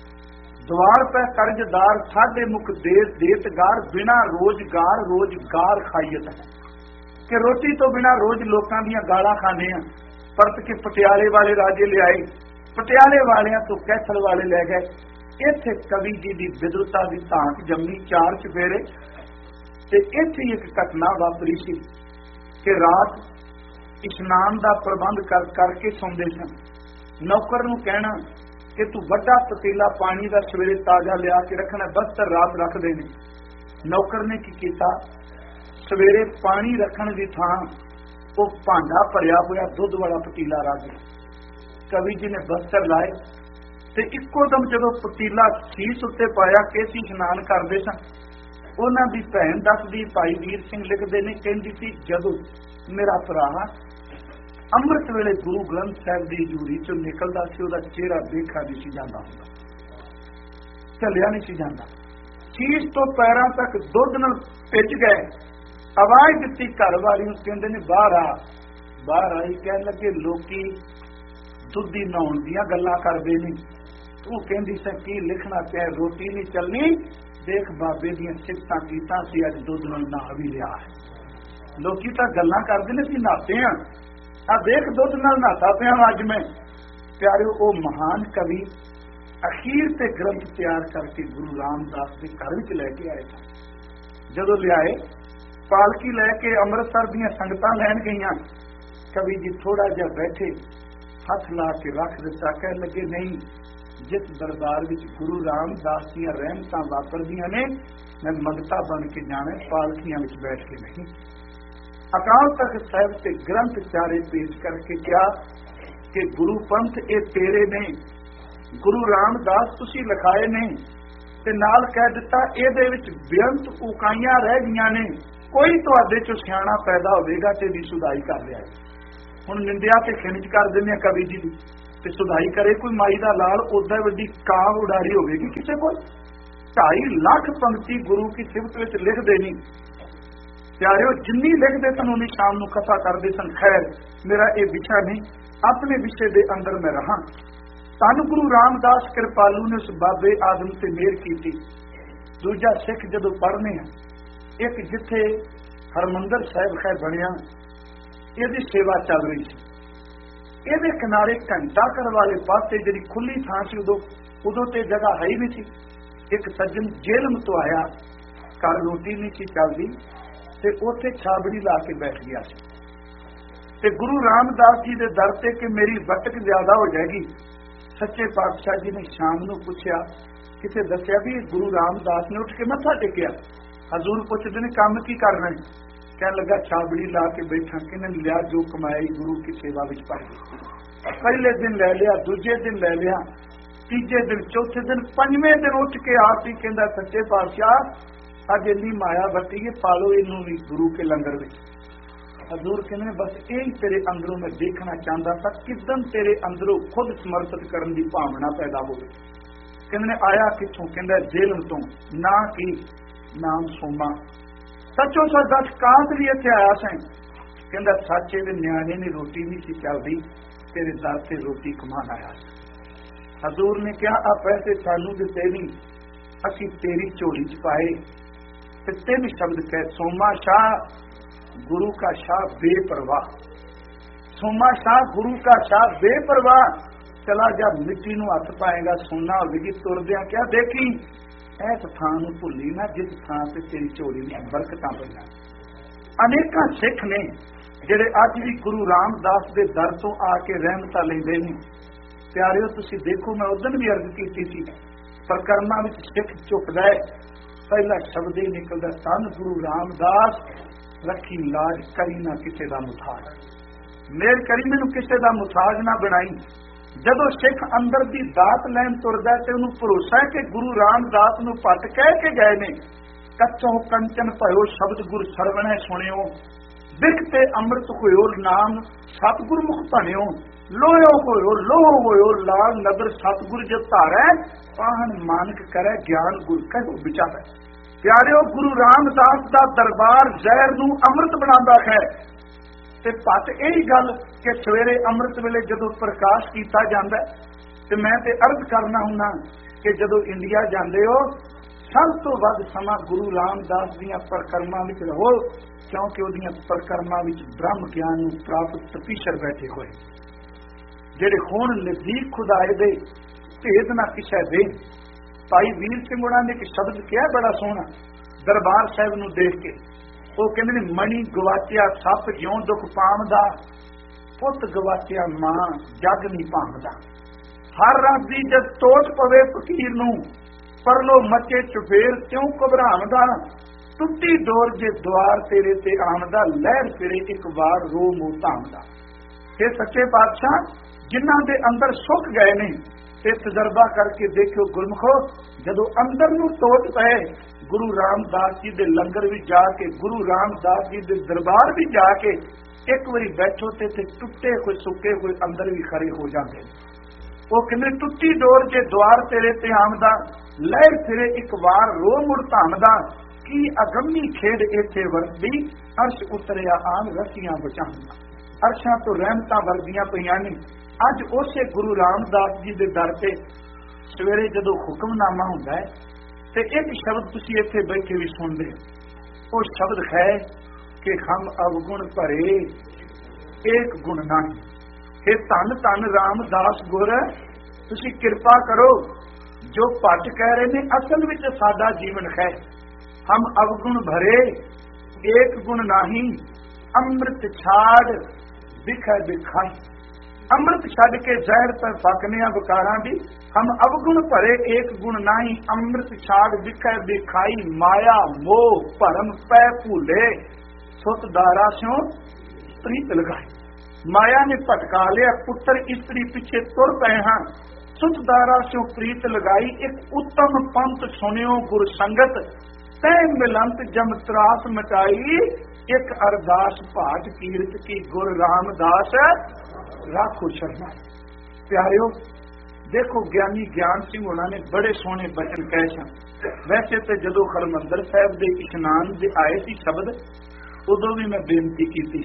द्वार पे कर्जदार थांदे मुख देर देत गार, बिना रोजगार रोजगार खाइयत है। कि रोटी तो बिना रोज लोगों दी गालां खाने आ। परत के पटियाले वाले राजे ले आए, पटियाले वालियां तो कैथल वाले ले गए। इत्थे कवि जी की विद्वता की धाक जम्मी चार चफेरे। ते इत्थे एक घटना वापरी सी कि रात इशनान का प्रबंध कर करके सौंदे सन। नौकर नूं कहना कि तू वड्डा पतीला पानी का सवेरे ताजा लिया के रखना, बस्तर रात रख देने। नौकर ने की कीता, सवेरे पानी रखने की थां वो भांडा भरिया होया दुध वाला पतीला रख दिया। कवि जी ने बस्तर लाए ते इक्को दम जदों पतीला सीस उत्ते पाया कि असीं इशनान करदे सन। उन्हां दी भैन दसदी, भाई वीर सिंह लिखदे ने, कहंदी सी जदों मेरा भरा अमृत वेले गुरु ग्रंथ साहिब की हजूरी चों निकलदा सी, उहदा चेहरा देखा नहीं सी जांदा हुंदा, झलिया नहीं सी जांदा। शीश तो पैरां तक दुध नाल भिज गए। आवाज दित्ती घर वाली नूं, कहंदे ने बाहर आ। बाहर आई, कहण लगे लोकी दुधी नहाउण दीयां गल्लां करदे ने, तू कहंदी सी की लिखना पिया, रोटी नहीं चलनी। देख बाबे दीयां सिफतां कीतां सी, अज दुध नाल नहा भी लिया है। लोकी तां गल्लां करदे ने सी नहाते आ, आ देख दुध नाल नहाता पिया अज मैं। प्यारिओ, वो महान कवि अखीर ते ग्रंथ तैयार करके गुरु रामदास के घर विच लैके आए थे। जदों लियाए, पालकी लैके अमृतसर दीयां संगतां लैण गईयां। कवि जी थोड़ा जिहा बैठे, हथ ला के रख दिता, कह लगे नहीं, जिस दरबार विच गुरु रामदास दीयां रहमतां वापरदियां ने, मैं मंगता बन के जाना, पालकियां विच बैठ के नहीं। अकाल तख्त साहिब से ग्रंथ चारे पेश करके क्या कि गुरु पंथ ये तेरे ने, गुरु रामदास तुसी लिखाए ने, ते नाल कह दिता इहदे विच बेअंत उकाइयां रह गईयां ने, कोई तुहाडे चों सियाणा पैदा होवेगा ते दी सुधाई कर लिया। ਹੁਣ ਨਿੰਦਿਆ ਤੇ ਖਿੰਚ ਕਰ ਦਿੰਦੇ ਆ ਕਵੀ ਜੀ ਦੀ, ਤੇ ਸੁਧਾਈ ਕਰੇ ਕੋਈ ਮਾਈ ਦਾ ਲਾਲ, ਉਦਾਂ ਵੱਡੀ ਕਾਵ ਉਡਾਰੀ ਹੋਵੇਗੀ ਕਿਸੇ ਕੋਲ। ਢਾਈ ਲੱਖ ਪੰਕਤੀ ਗੁਰੂ ਕੀ ਸਿਫਤ ਵਿੱਚ ਲਿਖਦੇ ਨਹੀਂ ਪਿਆਰਿਓ, ਜਿੰਨੀ ਲਿਖਦੇ ਸਨ ਉਨੀ ਸ਼ਾਮ ਨੂੰ ਕਥਾ ਕਰਦੇ ਸਨ। ਖੈਰ ਮੇਰਾ ਇਹ ਵਿਸ਼ਾ ਨਹੀਂ, ਆਪਣੇ ਵਿਸ਼ੇ ਦੇ ਅੰਦਰ ਮੈਂ ਰਹਾ। ਧੰਨ ਗੁਰੂ ਰਾਮਦਾਸ ਕਿਰਪਾਲੂ ਨੇ ਉਸ ਬਾਬੇ ਆਦਮ ਤੇ ਮਿਹਰ ਕੀਤੀ। ਦੂਜਾ ਸਿੱਖ ਜਦੋਂ ਪੜ੍ਹਨੇ ਆ, ਇੱਕ ਜਿੱਥੇ ਹਰਮੰਦਰ ਸਾਹਿਬ ਖੈਰ ਬਣਿਆ, ਇਹਦੀ ਸੇਵਾ ਚੱਲ ਰਹੀ ਸੀ, ਇਹਦੇ ਕਿਨਾਰੇ ਘੰਟਾ ਘਰ ਵਾਲੇ ਪਾਸੇ ਜਿਹੜੀ ਖੁੱਲੀ ਥਾਂ ਸੀ, ਉਦੋਂ ਉਦੋਂ ਤੇ ਜਗ੍ਹਾ ਹੈ ਹੀ ਨਹੀਂ ਸੀ। ਇੱਕ ਸੱਜਣ ਜੇਲ੍ਹ ਤੋਂ ਆਇਆ, ਘਰ ਰੋਟੀ ਨਹੀਂ ਸੀ ਚੱਲਦੀ, ਤੇ ਉੱਥੇ ਛਾਬੜੀ ਲਾ ਕੇ ਬੈਠ ਗਿਆ ਸੀ। ਤੇ ਗੁਰੂ ਰਾਮਦਾਸ ਜੀ ਦੇ ਦਰ ਤੇ ਕਿ ਮੇਰੀ ਵਟਕ ਜ਼ਿਆਦਾ ਹੋ ਜਾਏਗੀ, ਸੱਚੇ ਪਾਤਸ਼ਾਹ ਜੀ ਨੇ ਸ਼ਾਮ ਨੂੰ ਪੁੱਛਿਆ, ਕਿਸੇ ਦੱਸਿਆ ਵੀ ਗੁਰੂ ਰਾਮਦਾਸ ਨੇ ਉੱਠ ਕੇ ਮੱਥਾ ਟੇਕਿਆ। ਹਜ਼ੂਰ ਪੁੱਛਦੇ ਨੇ ਕੰਮ ਕੀ ਕਰਨਾ ਹੈ? ਕਹਿਣ ਲੱਗਾ ਛਾਬੜੀ ਲਾ ਕੇ ਬੈਠਾ, ਕਿਹਨੇ ਲਿਆ ਜੋ ਕਮਾਈ ਗੁਰੂ ਕੀ ਸੇਵਾ ਵਿੱਚ ਪਾ ਦਿੱਤੀ। ਪਹਿਲੇ ਦਿਨ ਲੈ ਲਿਆ, ਦੂਜੇ ਦਿਨ ਲੈ ਲਿਆ, ਤੀਜੇ ਦਿਨ, ਚੌਥੇ ਦਿਨ, ਪੰਜਵੇਂ ਦਿਨ ਉੱਠ ਕੇ ਆਪ ਹੀ ਕਹਿੰਦਾ, ਸੱਚੇ ਪਾਤਸ਼ਾਹ ਅੱਜ ਇੰਨੀ ਮਾਇਆ ਵਰਤੀ ਹੈ, ਪਾਲੋ ਇਹਨੂੰ ਵੀ ਗੁਰੂ ਕੇ ਲੰਗਰ ਵਿੱਚ। ਹਜ਼ੂਰ ਕਹਿੰਦੇ ਬਸ ਇਹ ਹੀ ਤੇਰੇ ਅੰਦਰੋਂ ਮੈਂ ਦੇਖਣਾ ਚਾਹੁੰਦਾ ਤਾਂ, ਕਿਦਨ ਤੇਰੇ ਅੰਦਰੋਂ ਖੁਦ ਸਮਰਪਿਤ ਕਰਨ ਦੀ ਭਾਵਨਾ ਪੈਦਾ ਹੋਵੇ। ਕਹਿੰਦੇ ਆਇਆ ਕਿੱਥੋਂ? ਕਹਿੰਦਾ ਜੇਲ੍ਹ ਤੋਂ। ਨਾ ਕੀ ਨਾਮ ਸੋਮਾ। ਸੱਚੋ ਸੱਚ ਦੱਸ ਕਾਂਤ ਵੀ ਇੱਥੇ ਆਇਆ ਸੈਂ? ਕਹਿੰਦਾ ਸੱਚੇ ਦੇ ਨਿਆਣੇ ਨੇ ਰੋਟੀ ਨਹੀਂ ਸੀ ਚੱਲਦੀ, ਤੇਰੇ ਦਰ ਤੇ ਰੋਟੀ ਕਮਾਉਣ ਆਇਆ। ਹਜ਼ੂਰ ਨੇ ਕਿਹਾ ਆ ਪੈਸੇ ਸਾਨੂੰ ਦਿੱਤੇ ਨਹੀਂ, ਅਸੀਂ ਤੇਰੀ ਝੋਲੀ ਚ ਪਾਏ। ਤੇ ਤਿੰਨ ਸ਼ਬਦ ਕਹੇ, ਸੋਮਾ ਸ਼ਾਹ गुरु का शाह बेपरवाह। सोमा शाह गुरु का शाह बेपरवाह। चला जा मिट्टी नूं हथ पाएगा सोना होगी, तुरदियां क्या देखी इस थां नूं भुल्ली ना जिस थां ते तेरी झोली में बरकतां पईआं। अनेकां सिख ने जिहड़े अज भी गुरु रामदास दे दर तो आके रहमतां लैंदे ने। प्यारिओ तुसीं देखो, मैं उदन भी अर्ज कीती सी, प्रकरमां विच सिख झुकदा है, पहला शब्द ही निकलदा, धन गुरु रामदास रखी लाज करी ना किसी का मुथाज। मेर करी मैनू किसी का मुथाज ना बनाई। जदों सिख अंदर की दात लैन तुरदा ते उन्होंने भरोसा है कि गुरु रामदास नूं पट कह के गए ने, कच्चों कंचन भयो शब्द गुर सरवणै सुनियो, बिख ते अमृत होयो नाम सतगुर मुख भणियो, लोयो होयो लोह होयो लाल नगर सतगुर जो धारै, पाहन मानक करे ज्ञान गुर कहो विचारै। प्यारिओ गुरु रामदास का दरबार जहर नूं अमृत बनाता है। ते पत यही गल कि सवेरे अमृत वेले जदों प्रकाश किया जाता है, ते मैं ते अर्ज करना हुन्ना कि जदों इंडिया जाते हो, सब तो वध समा गुरु रामदास दीआं परिक्रमां विच रहो, क्योंकि उहदीआं परिक्रमां विच ब्रह्म ज्ञान नूं प्राप्त तपीशर बैठे होए, जिहड़े हुण नज़दीक खुदाए दे भेद ना किसे दे। भाई वीर सिंह होना ने एक शब्द किया बड़ा सोहना दरबार साहिब नूं देख के, वो कहंदे ने मणि गवाचिया सप ज्यों दुख पावदा, पुत गवाचिया मां जग नहीं पावदा। हर रात दी जद टोट पवे फकीर नूं, परलो मचे चुफेर त्यों घबरावदा, टुट्टी डोर जे द्वार तेरे ते आमदा, लहर फिरे एक वार रो मो धामदा। हे सच्चे पातशाह, जिन्हां दे अंदर सुख गए ने ते तजर्बा करके देखो गुरमुखो, जदों अंदर नूं टोट पए, गुरु रामदास जी दे लंगर भी जाके, गुरु रामदास जी दे दरबार भी जाके एक बारी बैठो ते टुटे कोई सुके कोई अंदर भी खड़े हो जाते। वो कहते टुट्टी डोर जे द्वार तेरे ते आमदा, लहर फिरे एक वार रो मुड़ धामदा, की अगम्मी खेड इत्थे वरदी, अर्श उतरिया आन रस्सियां बचांदा। अर्शां तो रहमतां वरदियां पईआं ने। अज उसे गुरु रामदास जी के दर से सवेरे जदों हुक्मनामा हुंदा है, ते एक शब्द तुसीं इत्थे बैठे भी सुनदे हो, वो शब्द है कि हम अवगुण भरे एक गुण नहीं। हे धन धन रामदास गुर, तुसीं किरपा करो, जो भट कह रहे ने असल विच साडा जीवन है। हम अवगुण भरे एक गुण नहीं, अमृत छाड़ दिखै दिखाई। अमृत छड़ के जहर पर फकने बकारा दी, हम अवगुण भरे एक गुण नाही, अमृत छाड़ दिखै दिखाई। माया मोह भरम पै भूले, सुत दारा स्यों प्रीत लगाई। माया ने भटका लिया, पुत्र स्त्री पीछे तुर पे हाँ, सुत दारा स्यों प्रीत लगाई। एक उत्तम पंथ सुनियो गुर संगत, तै मिलंत जम त्रास मचाई, एक अरदास भाट कीरत की गुर रामदास राखो शरणा। प्यारियो देखो ज्ञानी ज्ञान सिंह होना ने बड़े सोहने बचन कहे सन। वैसे तो जदों हरमंदर साहब दे इशनान दे आए सी शब्द उदों भी मैं बेनती की थी।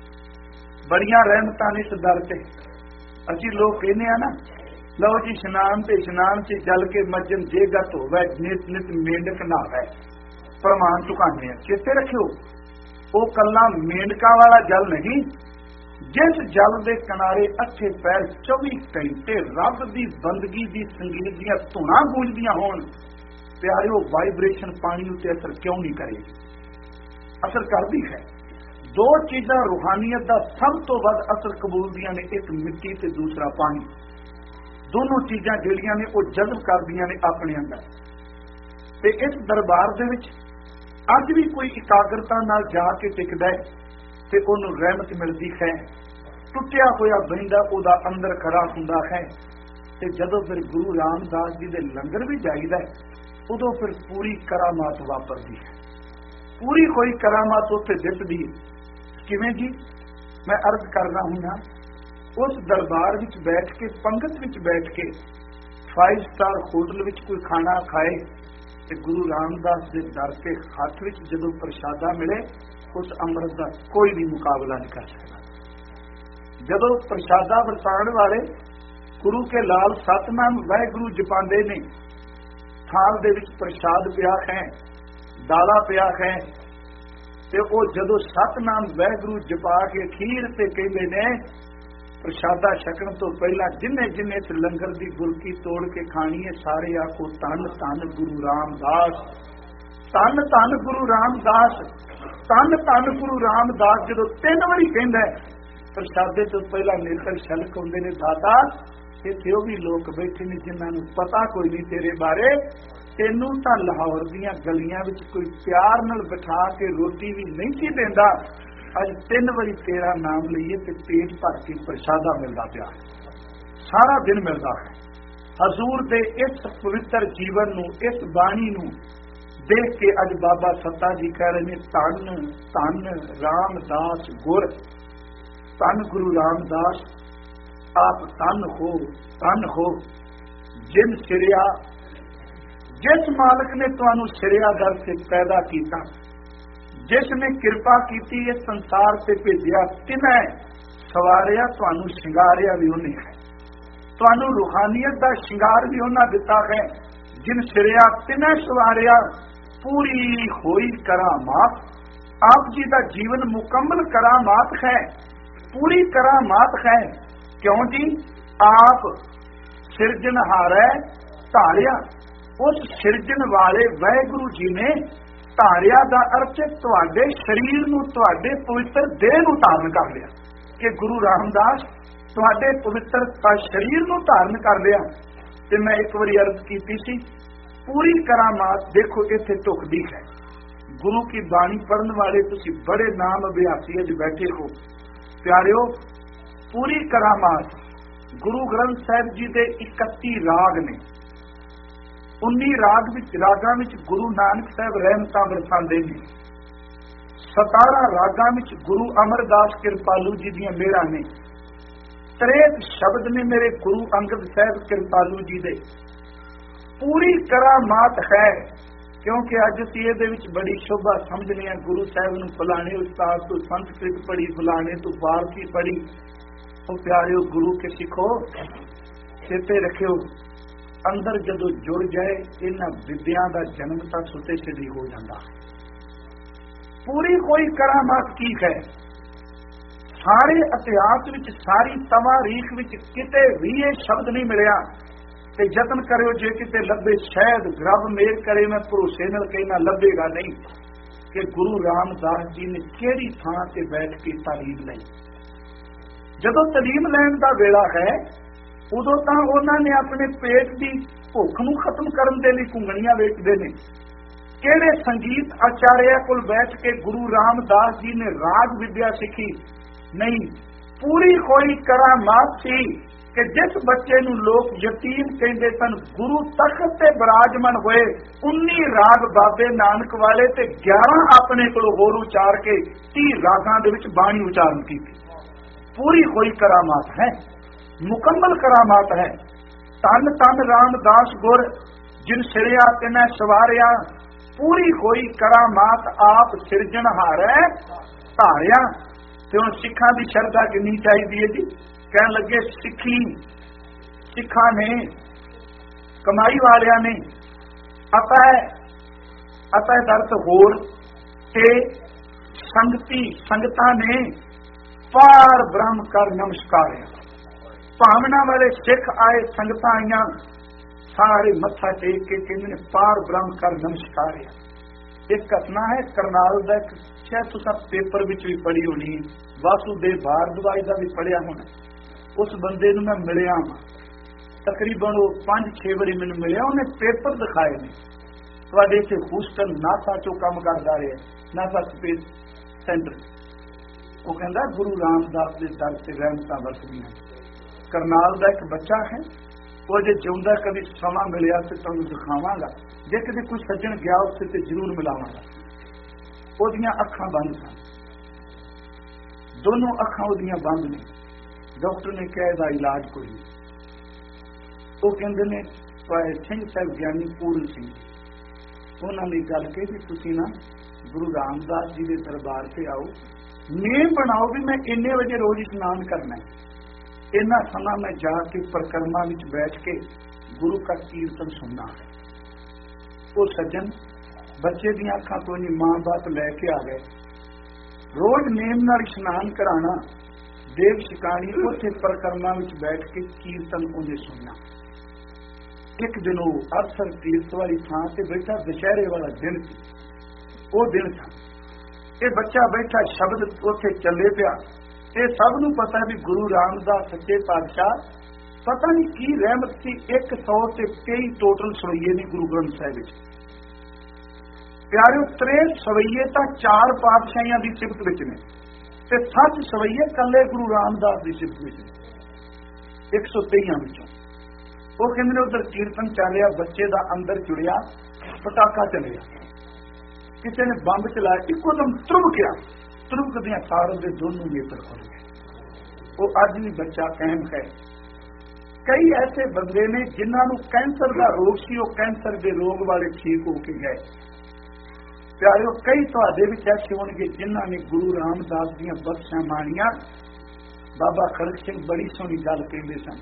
बड़ियां रहमतां ने इस दर ते असीं लोग कहने आ ना लो जी इशनान ते इशनान से जल के मजन जे गत होवे नित नित मेंढक नहावे प्रमाण चुकाने। चेते रखियो वो कला मेंढका वाला जल नहीं जिस जल के किनारे अच्छे पैर चौबी घंटे रब की बंदगी की संगीत दियां धुना गूंजदियां होण। प्यारिओ वाइब्रेशन पानी उत्ते असर क्यों नहीं करेगी? असर करती है। दो चीज़ां रूहानियत का सब तो वध असर कबूलदियां ने, एक मिट्टी ते दूसरा पानी। दोनों चीज़ां जिहड़ियां ने वो जज़ब करदियां ने अपने अंदर। ते इस दरबार दे विच अज भी कोई इकाग्रता नाल जाके टिकदा है ते ओनू रहमत मिलदी है। टुटिया होया बहिंदा ओदा अंदर खड़ा हुंदा है। ते जदों फिर गुरु रामदास जी दे लंगर भी जाईदा है उदों फिर पूरी करामात वापरदी है। पूरी कोई करामात उत्थे दिसदी है। किवें जी? मैं अर्ज करना हुंदा उस दरबार विच बैठ के पंगत विच बैठ के फाइव स्टार होटल विच कोई खाना खाए ते गुरु रामदास दे दर ते हथ विच जदों प्रशादा मिले उस अमृत का कोई भी मुकाबला नहीं कर सकता। जदों प्रशादा वरताण वाले गुरु के लाल सतनाम वाहिगुरू जपांदे ने, थाल दे विच प्रशाद पिया है, दाला पिया है, ते ओ जदों सतनाम वाहिगुरू जपा के खीर ते कहंदे ने प्रशादा छकण तो पहला जिन्ने जिन्ने इस लंगर की गुरकी तोड़ के खानी है सारे आखो धन धन गुरु रामदास, धन धन गुरु रामदास, धन धन गुरु रामदास। जदों तीन वारी कहंदा है प्रशादे तो पहला नेत्र छलक आउंदे ने दाता इत्थे ओह भी लोग बैठे ने जिन्हां नूं पता कोई नहीं तेरे बारे। तेनू तां लाहौर दीयां गलियां विच कोई प्यार नाल बिठा के रोटी भी नहीं सी देंदा। अज तीन वारी तेरा नाम लईए ते पेट भर के प्रशादा मिलदा पिया, सारा दिन मिलदा है। हजूर दे इस पवित्र जीवन नूं, इस बाणी नूं देख के अज बाबा सत्ता जी कह रहे हैं धन धन रामदास गुर, धन गुरु रामदास आप धन हो, धन हो। जिन सिरिया जिस मालिक ने तुहानू सिरिया दर से पैदा किया, जिसने कृपा की इस संसार से भेजिया, तिन्हें सवारिया तुहानू शिंगारिया भी उन्हें है, तुहानू रूहानियत का शिंगार भी उन्हें दिता है। जिन सिरिया तिन्हें सवारिया पूरी होई करामात, आप जी का जीवन मुकम्मल करामात है, पूरी करामात है। क्यों जी? आप सिरजनहार है धारिया, उस सिरजन वाले वाहिगुरू जी ने धारिया का अर्थ तुहाडे शरीर नूं, तुहाडे पवित्र देह नूं धारण कर लिया कि गुरु रामदास तुहाडे पवित्र शरीर नूं धारण कर लिया। ते मैं एक बारी अर्ज कीती सी पूरी करामात देखो इत्थे टुकदी है। गुरु की बाणी पढ़न वाले तुसी बड़े नाम अभ्यासी अज बैठे हो प्यारिओ। पूरी करामात गुरु ग्रंथ साहिब जी दे इकत्ती राग ने, उन्नी राग विच रागां विच गुरु नानक साहब रहमतां बरसांदे ने, सतारा रागां विच गुरु अमरदास कृपालू जी दीयां मेहरां ने, त्रेत शब्द ने मेरे गुरु अंगद साहब कृपालू जी दे। पूरी करामात है क्योंकि अज असीं इहदे विच बड़ी शोभा समझने हैं। गुरु साहब नूं फलाणे उस्ताद तो संस्कृत पढ़ी, फलाणे तो फारसी पढ़ी। ओ प्यारिओ गुरु के सिखो, चेते रखियो अंदर जदों जुड़ जाए इन्हां विद्या का जन्म तां सुते सिद्धि हो जाता। पूरी कोई करामात की है? सारे इतिहास विच, सारी तवारीख विच किते भी ये शब्द नहीं मिलिया। ते यतन करो जे किते लभे, शायद रब मेर करे, मैं भरोसे नाल कहना लभेगा नहीं कि गुरु रामदास जी ने किहड़ी थां ते बैठ के तालीम लई। जदों तालीम लैण दा वेला है उदों तां उन्हां ने अपने पेट की भुख नूं खत्म करन दे लई घुंगणियां वेचदे ने। किहड़े संगीत आचार्य कोल बैठ के गुरु रामदास जी ने राग विद्या सीखी? नहीं, पूरी कोई करामात सी कि जिस बच्चे नूं लोग यतीम कहते सन, गुरु तख्त ते विराजमान होए, उन्नी राग बाबे नानक वाले ते ग्यारह अपने कोलों होर उचार के तीह रागां दे विच बाणी उचारण की। पूरी होई करामात है, मुकम्मल करामात है। तन तन रामदास गुर जिन सिरिया तिनै सवारिया, पूरी होई करामात आप सिरजनहार है धारिया। ते हुण सिखां दी शरधा किन्नी चाहिदी है जी? कहन लगे सिखी सिखा ने, कमाई वालिया ने, अतः अतः दर्द होर ते संगती संगता ने पार ब्रह्म कर नमस्कार। भावना वाले सिख आए, संगतां आईयां, सारे मत्था टेक के कहते ने पार ब्रह्म कर नमस्कार। एक घटना है करनाल दा, शायद तुसां पेपर विच भी पढ़ी होनी, वासुदेव भारद्वाज दा भी पढ़िया होना। उस बंदे नूं मैं मिलिया वा, तकरीबन वो पांच छे बारी मैनूं मिलिया। उन्हें पेपर दिखाए ने, तुहाडे इत्थे हूस्टन नासा चो काम करदा रहा, नासा स्पेस सेंटर। वो कहंदा गुरु रामदास दे दर ते रहमतां वरसदियां। करनाल दा एक बच्चा है, वो जे जिउंदा कभी समा मिलिया तो तुहानूं दिखावांगा, जे कदे कोई सज्जन गया उत्थे ते जरूर मिलावांगा। ओहदियां अखां बंद सन, दोनों अखां ओहदियां बंद ने। डॉक्टर ने कहा इसका इलाज कोई नहीं। वो कहते ने सिंह साहब ज्ञानी पूर्ण सिंह, उन्होंने गल कही भी तुसीं ना गुरु रामदास जी के दरबार से आओ, नेम बनाओ भी मैं इन्ने बजे रोज स्नान करना है, इन्ना समा मैं जाके परिक्रमा विच बैठ के गुरु का कीर्तन सुनना है। वो सज्जन बच्चे दी अखां तो नहीं मां बाप लैके आ गए, रोज नेम नाल स्नान कराना, देव शिकानी उसे परिक्रमा विच बैठ के कीर्तन उन्हें सुनना। एक दिन वो अरसर तीर्थ वाली थां ते बैठा, दशहरे वाला दिन सी, वो दिन था। ये बच्चा बैठा शब्द उसे चले पिया। ये सब नूं पता भी गुरु रामदास सच्चे पातशाह पता नहीं की रहमत सी, एक सौ ते तेई टोटल सवैये ने गुरु ग्रंथ साहिब विच। प्यारिओ त्रेस सवैये तां चार पातशाहियां दी सिफत विच ने ते सच सवैये कल्ले गुरु रामदास की सिफत विच एक सौ तेईयां विचों। वो कहंदे ने उधर कीर्तन चल रहा, बच्चे का अंदर जुड़िया, पटाखा चलिया, किसी ने बंब चलाया, इकोदम त्रुभ गया, त्रुभ दियां सारों के दोनों नेत्र खुल गए। वो अज भी बच्चा कायम है। कई ऐसे बंदे ने जिन्होंने कैंसर का रोग सी, वो कैंसर के रोग वाले ठीक होके गए। प्यारिओ कई तुहाडे विच ऐसे होणगे जिन्हां ने गुरु रामदास दीयां बख्शां माणियां। बाबा खड़क सिंह बड़ी सोहनी गल कहंदे सन,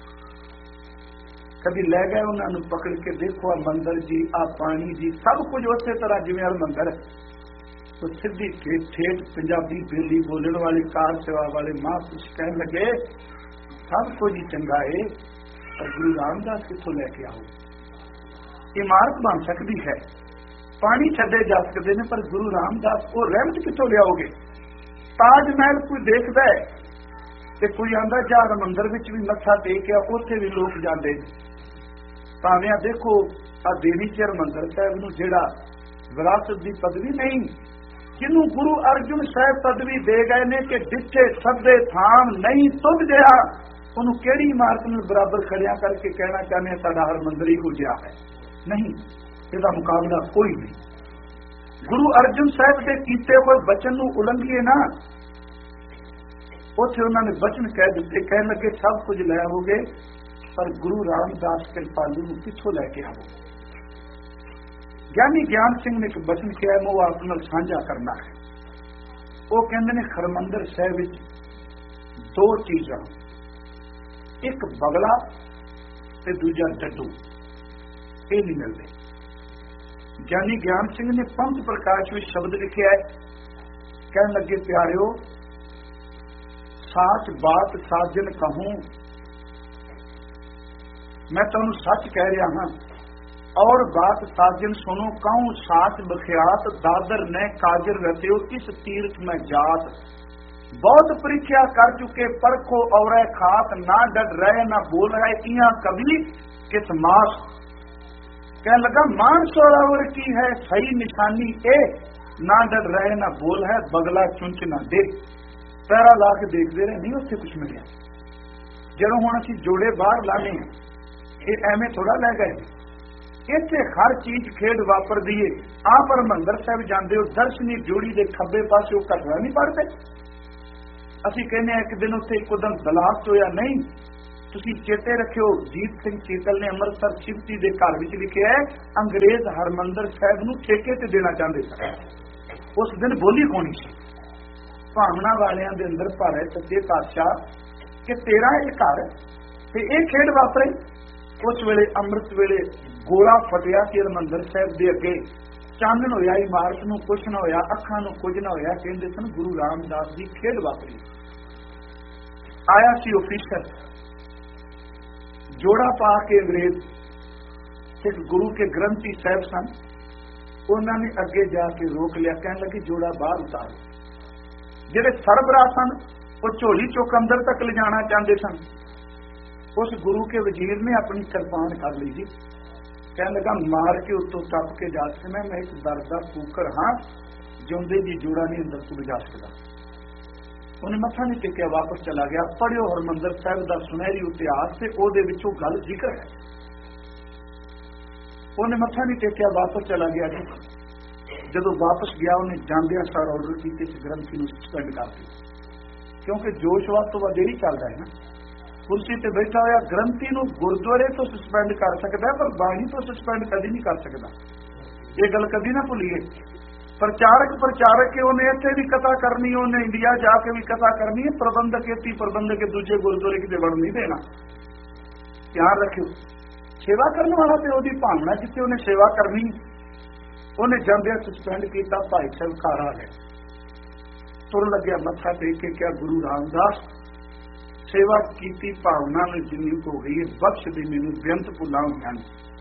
कभी लै गए उन्होंने पकड़ के, देखो आ मंदिर जी, आ पानी जी, सब कुछ उस तरह जिवें आ मंदिर। तो सीधी ठेठ ठेठ पंजाबी बेली बोलण वाले कार सेवा वाले महापुरुष कहण लगे, सब कुछ ही चंगा है, पर गुरु रामदास कित्थों लैके आओ? इमारत बन सकती है, पानी छड्डे जा सकते हैं, पर गुरु रामदास को रहमत कित्थों लियाओगे? ताज महल कोई देखदा है ते कोई आंदा चार मंदिर विच भी मत्था टेकिया, उत्थे भी लोग जांदे। भावें देखो आ देवी चर मंदिर साहिब नूं जिहड़ा विरासत की पदवी नहीं, जिन्हों गुरु अर्जुन साहब पदवी दे गए ने कि डिठे सदे थाम नहीं तुझ जिहा, उन्होंने किहड़ी इमारत नूं बराबर खड़िया करके कहना चाहते साडा हर मंदिर ही हो जिहा है? नहीं, इसका मुकाबला कोई नहीं। गुरु अर्जुन साहब के कीते हुए बचन नूं उलंघिए ना, उत्थे उन्होंने बचन कह दिते, कह लगे सब कुछ लै आओगे, पर गुरु रामदास कृपालू नूं कित्थों लैके आओगे? ज्ञानी ज्ञान सिंह ने एक बचन किया, मैं वो आप नाल साझा करना है। वो कहंदे ने हरमंदर साहिब विच दो चीज़ां, एक बगला ते दूजा डड्डू, ये नहीं मिलते। ज्ञानी ज्ञान सिंह ने पंथ प्रकाश में शब्द लिखे है, कहने लगे प्यारिओ, साच बात साजन कहूं, मैं तुहानूं सच कह रहा हां, और बात साजन सुनो कहूं, साच बख्यात दादर ने काजर रत्यो, इस तीर्थ में जात, बहुत परीक्षा कर चुके परखो और खात, ना डर रहे ना बोल रहे, इया कभी किस मास। कह लगा मान सोरावर की है सही निशानी ए, ना डर रहे ना बोल है, बगला चुंच ना दे। पैरा ला के देखते रहे, नहीं उससे कुछ मिले। ਜਦੋਂ ਹੁਣ ਅਸੀਂ ਜੋੜੇ ਬਾਹਰ ਲਾਣੇ ਇਹ ਐਵੇਂ ਥੋੜਾ ਲੈ ਗਏ, ਇੱਥੇ ਹਰ ਚੀਜ਼ ਖੇਡ ਵਾਪਰਦੀ ਏ। ਆਪ ਹਰਿਮੰਦਰ ਸਾਹਿਬ ਜਾਂਦੇ ਹੋ, ਦਰਸ਼ਨੀ ਜੋੜੀ ਦੇ ਖੱਬੇ ਪਾਸੇ ਉਹ ਘਟਨਾ ਨਹੀਂ ਪੜ੍ਹਦੇ। ਅਸੀਂ ਕਹਿੰਦੇ ਇੱਕ ਦਿਨ ਉੱਥੇ ਇੱਕਦਮ ਬਲਾਸਟ ਹੋਇਆ, ਨਹੀਂ ਤੁਸੀਂ ਚੇਤੇ ਰੱਖਿਓ, ਜੀਤ ਸਿੰਘ ਸੀਤਲ ਨੇ ਅੰਮ੍ਰਿਤਸਰ ਸ਼ਿਵਤੀ ਦੇ ਘਰ ਵਿੱਚ ਲਿਖਿਆ ਹੈ, ਅੰਗਰੇਜ਼ ਹਰਿਮੰਦਰ ਸਾਹਿਬ ਨੂੰ ਠੇਕੇ ਤੇ ਦੇਣਾ ਚਾਹੁੰਦੇ ਸਨ। ਉਸ ਦਿਨ ਬੋਲੀ ਕੋਣੀ ਸੀ, ਭਾਵਨਾ ਵਾਲਿਆਂ ਦੇ ਅੰਦਰ ਭਾਰੇ ਸੱਚੇ ਪਾਤਸ਼ਾਹ ਕਿ ਤੇਰਾ ਇਹ ਘਰ ਤੇ ਇਹ ਖੇਡ ਵਾਪਰੇ। ਉਸ ਵੇਲੇ ਅੰਮ੍ਰਿਤ ਵੇਲੇ ਗੋਲਾ ਫਟਿਆ ਕਿ ਹਰਿਮੰਦਰ ਸਾਹਿਬ ਦੇ ਅੱਗੇ ਚਾਨਣ ਹੋਇਆ, ਇਮਾਰਤ ਨੂੰ ਕੁਛ ਨਾ ਹੋਇਆ, ਅੱਖਾਂ ਨੂੰ ਕੁਝ ਨਾ ਹੋਇਆ। ਕਹਿੰਦੇ ਸਨ ਗੁਰੂ ਰਾਮਦਾਸ ਦੀ ਖੇਡ ਵਾਪਰੀ। ਆਇਆ ਸੀ ਆਫੀਸਰ, ਜੋੜਾ ਪਾ ਕੇ ਅੰਗਰੇਜ਼ ਸਿੱਖ ਗੁਰੂ ਕੇ ਗ੍ਰੰਥੀ ਸਾਹਿਬ ਸਨ, ਉਹਨਾਂ ਨੇ ਅੱਗੇ ਜਾ ਕੇ ਰੋਕ ਲਿਆ, ਕਹਿਣ ਲੱਗੇ ਜੋੜਾ ਬਾਹਰ ਉਤਾਰੋ। ਜਿਹੜੇ ਸਰਬਰਾਹ ਸਨ ਉਹ ਝੋਲੀ ਚੁੱਕ ਅੰਦਰ ਤੱਕ ਲਿਜਾਣਾ ਚਾਹੁੰਦੇ ਸਨ। ਉਸ ਗੁਰੂ ਕੇ ਵਜ਼ੀਰ ਨੇ ਆਪਣੀ ਕਿਰਪਾਨ ਕਰ ਲਈ ਜੀ, ਕਹਿਣ ਲੱਗਾ ਮਾਰ ਕੇ ਉੱਤੋਂ ਟੱਪ ਕੇ ਜਾ ਸਕਦਾ, ਮੈਂ ਇੱਕ ਦਰਦ ਦਾ ਕੂਕਰ ਹਾਂ, ਜਿਉਂਦੇ ਜੀ ਜੋੜਾ ਨਹੀਂ ਅੰਦਰ ਤੋਂ ਲਿਜਾ ਸਕਦਾ। ਉਹਨੇ ਮੱਥਾ ਨਹੀਂ ਟੇਕਿਆ, ਵਾਪਸ ਚਲਾ ਗਿਆ। ਪੜ੍ਹਿਓ ਹਰਿਮੰਦਰ ਸਾਹਿਬ ਦਾ ਸੁਨਹਿਰੀ ਇਤਿਹਾਸ ਤੇ ਉਹਦੇ ਵਿੱਚੋਂ ਗੱਲ ਜ਼ਿਕਰ ਹੈ। ਉਹਨੇ ਮੱਥਾ ਨਹੀਂ ਟੇਕਿਆ, ਵਾਪਸ ਚਲਾ ਗਿਆ ਜੀ। ਜਦੋਂ ਵਾਪਸ ਗਿਆ ਉਹਨੇ ਜਾਂਦਿਆਂ ਸਾਰ ਆਰਡਰ ਕੀਤੇ ਇਸ ਗ੍ਰੰਥੀ ਨੂੰ ਸਸਪੈਂਡ ਕਰ ਦਿੱਤਾ, ਕਿਉਂਕਿ ਜੋਸ਼ਵਾਦ ਤੋਂ ਵਧੇਰੀ ਚੱਲਦਾ ਹੈ ਨਾ। ਕੁਰਸੀ ਤੇ ਬੈਠਾ ਹੋਇਆ ਗ੍ਰੰਥੀ ਨੂੰ ਗੁਰਦੁਆਰੇ ਤੋਂ ਸਸਪੈਂਡ ਕਰ ਸਕਦਾ, ਪਰ ਬਾਣੀ ਤੋਂ ਸਸਪੈਂਡ ਕਦੀ ਨਹੀਂ ਕਰ ਸਕਦਾ। ਇਹ ਗੱਲ ਕਦੀ ਨਾ ਭੁੱਲੀਏ। ਪ੍ਰਚਾਰਕ ਪ੍ਰਚਾਰਕ ਹੈ, ਉਹਨੇ ਇੱਥੇ ਵੀ ਕਥਾ ਕਰਨੀ, ਉਹਨੇ ਇੰਡੀਆ ਜਾ ਕੇ ਵੀ ਕਥਾ ਕਰਨੀ ਹੈ। ਪ੍ਰਬੰਧਕ ਇੱਥੇ ਪ੍ਰਬੰਧਕ ਦੂਜੇ ਗੁਰਦੁਆਰੇ ਕਿਤੇ ਵੜ ਨਹੀਂ ਦੇਣਾ। ਧਿਆਨ ਰੱਖਿਓ, ਸੇਵਾ ਕਰਨ ਵਾਲਾ ਤੇ ਉਹਦੀ ਭਾਵਨਾ ਜਿੱਥੇ ਉਹਨੇ ਸੇਵਾ ਕਰਨੀ। ਉਹਨੇ ਜਾਂਦਿਆਂ ਸਸਪੈਂਡ ਕੀਤਾ। ਭਾਈ ਸਾਹਿਬ ਘਰ ਆ ਗਏ, ਤੁਰ ਲੱਗਿਆ, ਮੱਥਾ ਟੇਕ ਕੇ ਕਿਹਾ ਗੁਰੂ ਰਾਮਦਾਸ ਸੇਵਾ ਕੀਤੀ ਭਾਵਨਾ ਨੂੰ ਜਿੰਨੀ ਹੋ ਗਈ ਹੈ, ਬਖਸ਼ ਦੇ, ਮੈਨੂੰ ਬੇਅੰਤ ਭੁੱਲਾਂ ਹੋਈਆਂ।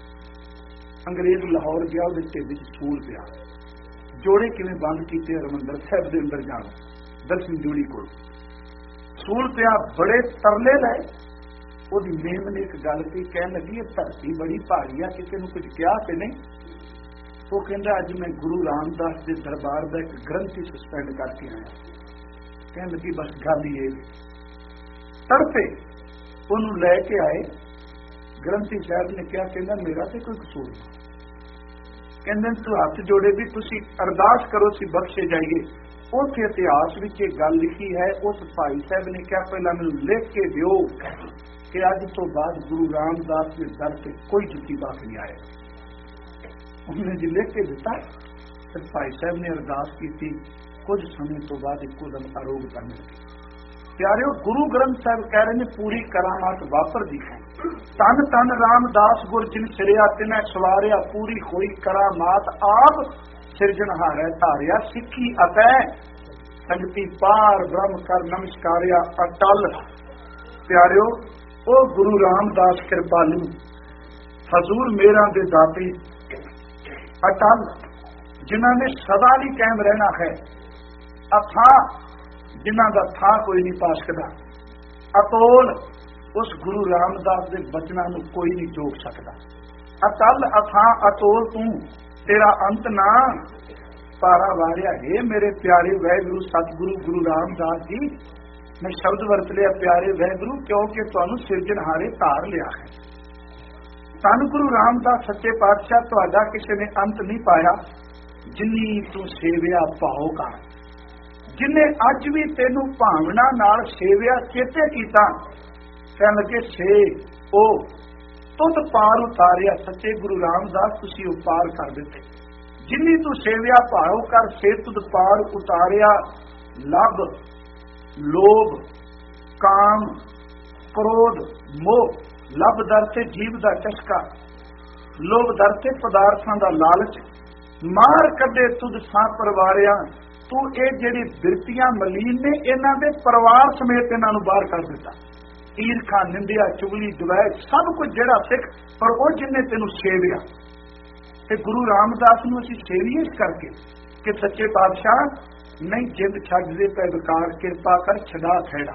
ਅੰਗਰੇਜ਼ ਲਾਹੌਰ ਗਿਆ, ਉਹਦੇ ਢਿੱਡ ਵਿੱਚ ਸੂਲ ਪਿਆ। ਜੋੜੇ ਕਿਵੇਂ ਬੰਦ ਕੀਤੇ ਹਰਿਮੰਦਰ ਸਾਹਿਬ ਦੇ ਅੰਦਰ ਜਾਣ, ਦਰਸ਼ਨ ਜੋੜੀ ਕੋਲ ਸੂਲ ਪਿਆ, ਬੜੇ ਤਰਲੇ ਲਏ। ਉਹਦੀ ਮੇਮ ਨੇ ਇੱਕ ਗੱਲ ਕੀ ਕਹਿਣ ਲੱਗੀ, ਇਹ ਧਰਤੀ ਬੜੀ ਭਾਰੀ ਆ, ਕਿਸੇ ਨੂੰ ਕੁਝ ਕਿਹਾ ਕਿ ਨਹੀਂ? ਉਹ ਕਹਿੰਦਾ ਅੱਜ ਮੈਂ ਗੁਰੂ ਰਾਮਦਾਸ ਦੇ ਦਰਬਾਰ ਦਾ ਇੱਕ ਗ੍ਰੰਥੀ ਸਸਪੈਂਡ ਕਰਕੇ ਆਇਆ। ਕਹਿਣ ਲੱਗੀ ਬਸ ਗੱਲ ਹੀ ਇਹ। ਤੜਪੇ ਉਹਨੂੰ ਲੈ ਕੇ ਆਏ। ਗ੍ਰੰਥੀ ਸਾਹਿਬ ਨੇ ਕਿਹਾ, ਕਹਿੰਦਾ ਮੇਰਾ ਤੇ ਕੋਈ ਕਸੂਰ ਨਹੀਂ। ਕਹਿੰਦੇ ਤੂੰ ਹੱਥ ਜੋੜੇ ਵੀ ਤੁਸੀਂ ਅਰਦਾਸ ਕਰੋ ਸੀ ਬਖਸ਼ੇ ਜਾਈਏ। ਉੱਥੇ ਇਤਿਹਾਸ ਵਿੱਚ ਇਹ ਗੱਲ ਲਿਖੀ ਹੈ। ਉਸ ਭਾਈ ਸਾਹਿਬ ਨੇ ਕਿਹਾ ਪਹਿਲਾਂ ਮੈਨੂੰ ਲਿਖ ਕੇ ਦਿਓ ਕਿ ਅੱਜ ਤੋਂ ਬਾਅਦ ਗੁਰੂ ਰਾਮਦਾਸ ਦੇ ਦਰ ਤੇ ਕੋਈ ਜੁੱਤੀ ਪਾ ਕੇ ਨਹੀਂ ਆਏਗਾ। ਉਹਨੇ ਜੀ ਲਿਖ ਕੇ ਦਿੱਤਾ। ਫਿਰ ਭਾਈ ਸਾਹਿਬ ਨੇ ਅਰਦਾਸ ਕੀਤੀ। ਕੁਝ ਸਮੇਂ ਤੋਂ ਬਾਅਦ ਇੱਕੋ ਦਮ ਅਰੋਗਤਾ ਮਿਲ ਗਈ। ਪਿਆਰਿਓ, ਗੁਰੂ ਗ੍ਰੰਥ ਸਾਹਿਬ ਕਹਿ ਰਹੇ ਨੇ ਪੂਰੀ ਕਰਾਮਾਤ ਵਾਪਰਦੀ ਹੈ। ਤਨ ਤਨ ਰਾਮਦਾਸ ਗੁਰ ਜਿਨ ਸਿਰਿਆ ਤਿਨੈ ਸਵਾਰਿਆ, ਪੂਰੀ ਹੋਈ ਕਰਾਮਾਤ ਆਪ ਸਿਰਜਣਹਾਰੈ ਧਾਰਿਆ। ਸਿੱਖੀ ਅਤੈ ਸੰਗਤੀ ਪਾਰ ਬ੍ਰਹਮ ਕਰ ਨਮਸਕਾਰਿਆ ਅਟਲ। ਪਿਆਰਿਓ, ਉਹ ਗੁਰੂ ਰਾਮਦਾਸ ਕਿਰਪਾਲੂ, ਹਜ਼ੂਰ ਮੇਰਾ ਦੇ ਦਾਤੇ ਅਟਲ, ਜਿਨ੍ਹਾਂ ਨੇ ਸਦਾ ਲਈ ਕਾਇਮ ਰਹਿਣਾ ਹੈ। ਅਥਾ, ਜਿਨ੍ਹਾਂ ਦਾ ਥਾਂ ਕੋਈ ਨਹੀਂ ਪਾ ਸਕਦਾ। ਅਤੋਲ, ਉਸ ਗੁਰੂ ਰਾਮਦਾਸ ਦੇ ਬਚਨਾਂ ਨੂੰ ਕੋਈ ਨਹੀਂ ਜੋੜ ਸਕਦਾ। ਅਟਲ ਅਥਾ ਅਤੋਲ ਤੂੰ, ਤੇਰਾ ਅੰਤ ਨਾ ਪਾਰਾ ਵਾਰਿਆ। ਹੈ ਮੇਰੇ ਪਿਆਰੇ ਵਾਹਿਗੁਰੂ ਸਤਿਗੁਰੂ ਗੁਰੂ ਰਾਮਦਾਸ ਜੀ, ਮੈਂ ਸ਼ਬਦ ਵਰਤ ਲਿਆ ਪਿਆਰੇ ਵਾਹਿਗੁਰੂ, ਕਿਉਂਕਿ ਤੁਹਾਨੂੰ ਸਿਰਜਣਹਾਰੇ ਧਾਰ ਲਿਆ ਹੈ। ਧੰਨ ਗੁਰੂ ਰਾਮਦਾਸ ਸੱਚੇ ਪਾਤਸ਼ਾਹ, ਤੁਹਾਡਾ ਕਿਸੇ ਨੇ ਅੰਤ ਨਹੀਂ ਪਾਇਆ। ਜਿੰਨੀ ਤੂੰ ਸੇਵਿਆ ਭਾਉ ਕਰ, ਜਿਨੇ ਅੱਜ ਵੀ ਤੈਨੂੰ ਭਾਵਨਾ ਨਾਲ ਸੇਵਿਆ ਚੇਤੇ ਕੀਤਾ। ਕਹਿਣ ਲੱਗੇ ਸੇ ਉਹ ਤੁਧ ਪਾਰ ਉਤਾਰਿਆ। ਸੱਚੇ ਗੁਰੂ ਰਾਮਦਾਸ ਤੁਸੀਂ ਉਹ ਪਾਰ ਕਰ ਦਿੱਤੇ। ਜਿੰਨੀ ਤੂੰ ਸੇਵਿਆ ਭਾਉ ਕਰ, ਸੇ ਤੁਧ ਪਾਰ ਉਤਾਰਿਆ। ਲੱਭ ਲੋਭ ਕਾਮ ਕ੍ਰੋਧ ਮੋਹ, ਲੱਭ ਦਰ ਤੇ ਜੀਵ ਦਾ ਚਸਕਾ, ਲੋਭ ਦਰ ਤੇ ਪਦਾਰਥਾਂ ਦਾ ਲਾਲਚ, ਮਾਰ ਕੱਢੇ ਤੁਧ ਸਾਂ ਪਰਵਾਰਿਆ। ਤੂੰ ਇਹ ਜਿਹੜੀ ਬਿਰਤੀਆਂ ਮਲੀਨ ਨੇ, ਇਹਨਾਂ ਦੇ ਪਰਿਵਾਰ ਸਮੇਤ ਇਹਨਾਂ ਨੂੰ ਬਾਹਰ ਕਰ ਦਿੱਤਾ। ਈਰਖਾ ਨਿੰਦਿਆ ਚੁਗਲੀ ਦੁਵੈਤ ਸਭ ਕੁਝ ਜਿਹੜਾ ਸਿੱਖ, ਪਰ ਉਹ ਜਿੰਨੇ ਤੈਨੂੰ ਸੇਵਿਆ। ਤੇ ਗੁਰੂ ਰਾਮਦਾਸ ਨੂੰ ਅਸੀਂ ਸੇਵੀਏ ਇਸ ਕਰਕੇ ਕਿ ਸੱਚੇ ਪਾਤਸ਼ਾਹ ਨਹੀਂ ਜਿੰਦ ਛੱਡ ਦੇ ਪੈ ਵਿਕਾਰ, ਕਿਰਪਾ ਕਰ ਛਡਾ ਖੈੜਾ।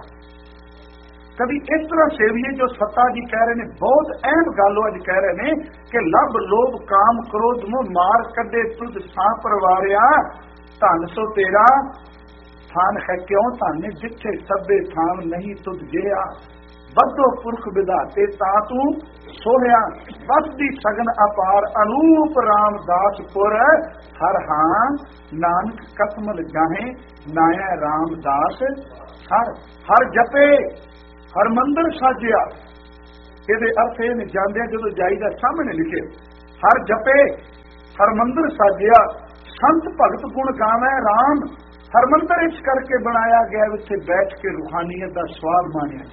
ਕਦੀ ਇਸ ਤਰ੍ਹਾਂ ਸੇਵੀਏ ਜੋ ਸੱਤਾ ਜੀ ਕਹਿ ਰਹੇ ਨੇ। ਬਹੁਤ ਅਹਿਮ ਗੱਲ ਉਹ ਅੱਜ ਕਹਿ ਰਹੇ ਨੇ ਕਿ ਲੱਭ ਲੋਭ ਕਾਮ ਕ੍ਰੋਧ ਮੋਹ, ਮਾਰ ਕੱਢੇ ਤੁਧ ਸਾਂ ਪਰਵਾਰਿਆ। ਧਨ ਸੋ ਤੇਰਾ ਥਾਨ ਹੈ ਕਿਉਂ ਧਨ, ਜਿੱਥੇ ਸਭੇ ਥਾਨ ਨਹੀਂ ਤੁਧ ਜਿਆ। बद्धो पुरख विधाते तातू सोहया बस दी सगन अपार अनूप रामदास पुर हर हां नानक कथमल जाहे नाया रामदास हर हर जपे हर मंदिर साजिया। ਇਹਦੇ ਅਰਥ ਇਹ ਨੇ ਜਾਂਦੇ ਜਦੋਂ ਜਾਈਦਾ ਸਾਹਮਣੇ ਲਿਖੇ ਹਰ ਜਪੇ ਹਰ ਮੰਦਰ ਸਾਜਿਆ ਸੰਤ ਭਗਤ ਗੁਣ ਗਾਵੇ ਰਾਮ। ਹਰ ਮੰਦਰ ਇਸ ਕਰਕੇ ਬਣਾਇਆ ਗਿਆ ਉੱਥੇ ਬੈਠ ਕੇ ਰੂਹਾਨੀਅਤ ਦਾ ਸਵਾਦ ਮਾਣਿਆ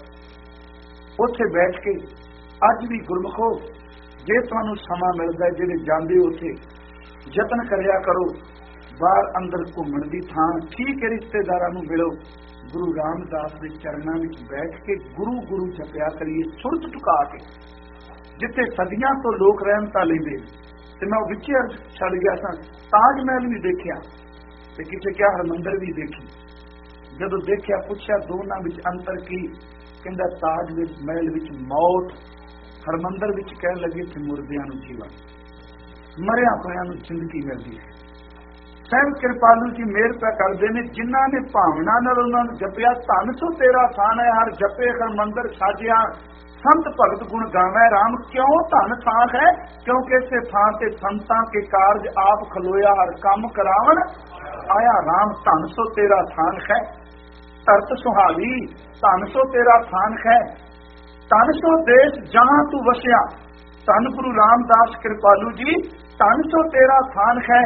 ਜਾਏ। ਉੱਥੇ ਬੈਠ ਕੇ ਅੱਜ ਵੀ ਗੁਰਮਖੋ ਜੇ ਤੁਹਾਨੂੰ ਸਮਾਂ ਮਿਲਦਾ ਜਿਹੜੇ ਜਾਂਦੇ ਉੱਥੇ ਯਤਨ ਕਰਿਆ ਕਰੋ ਬਾਹਰ ਅੰਦਰ ਘੁੰਮਣ ਦੀ ਥਾਂ ਠੀਕ ਹੈ ਰਿਸ਼ਤੇਦਾਰਾਂ ਨੂੰ ਮਿਲੋ ਗੁਰੂ ਰਾਮਦਾਸ ਦੇ ਚਰਨਾਂ ਵਿੱਚ ਬੈਠ ਕੇ ਗੁਰੂ ਗੁਰੂ ਜਪਿਆ ਕਰੀਏ ਸੁਰਤ ਟੁਕਾ ਕੇ। ਜਿੱਥੇ ਸਦੀਆਂ ਤੋਂ ਲੋਕ ਰਹਿਮਤਾਂ ਲੈਂਦੇ ਤੇ ਮੈਂ ਉਹ ਵਿੱਚੇ ਅਰਜ਼ ਛੱਡ ਗਿਆ ਸਾਂ ਤਾਜ ਮਹਿਲ ਵੀ ਦੇਖਿਆ ਤੇ ਕਿਸੇ ਕਿਹਾ ਹਰਮੰਦਰ ਵੀ ਦੇਖੀ। ਜਦੋਂ ਦੇਖਿਆ ਪੁੱਛਿਆ ਦੋਨਾਂ ਵਿੱਚ ਅੰਤਰ ਕੀ ਕਹਿੰਦਾ ਤਾਜ ਵਿੱਚ ਮਹਿਲ ਵਿੱਚ ਮੌਤ ਹਰਮੰਦਰ ਵਿੱਚ ਕਹਿਣ ਲੱਗੇ ਕਿ ਮੁਰਦਿਆਂ ਨੂੰ ਜੀਵਨ ਮਰਿਆ ਹੋਇਆਂ ਨੂੰ ਜ਼ਿੰਦਗੀ ਮਿਲਦੀ ਹੈ। ਸਹਿਬ ਕਿਰਪਾਲੂ ਜੀ ਮਿਹਰ ਪੈ ਕਰਦੇ ਨੇ ਜਿਨ੍ਹਾਂ ਨੇ ਭਾਵਨਾ ਨਾਲ ਉਹਨਾਂ ਨੂੰ ਜਪਿਆ ਧੰਨ ਸੋ ਤੇਰਾ ਥਾਨ ਹੈ ਹਰ ਜਪੇ ਹਰ ਮੰਦਰ ਸਾਜਿਆ ਸੰਤ ਭਗਤ ਗੁਣ ਗਾਵੇ ਰਾਮ। ਕਿਉਂ ਧੰਨ ਥਾਂ ਹੈ ਕਿਉਂਕਿ ਇਸੇ ਥਾਂ ਤੇ ਸੰਤਾਂ ਕੇ ਕਾਰਜ ਆਪ ਖਲੋਇਆ ਹਰ ਕੰਮ ਕਰਾਵਣ ਆਇਆ ਰਾਮ। ਧੰਨ ਸੋ ਤੇਰਾ ਥਾਨ ਹੈ ਧਰਤ ਸੁਹਾਵੀ ਧੰਨ ਸੋ ਤੇਰਾ ਥਾਨ ਹੈ ਧੰਨ ਸੋ ਦੇਸ਼ ਜਹਾਂ ਤੂੰ ਵਸਿਆ। ਧੰਨ ਗੁਰੂ ਰਾਮਦਾਸ ਕਿਰਪਾਲੂ ਜੀ ਧੰਨ ਸੋ ਤੇਰਾ ਥਾਨ ਹੈ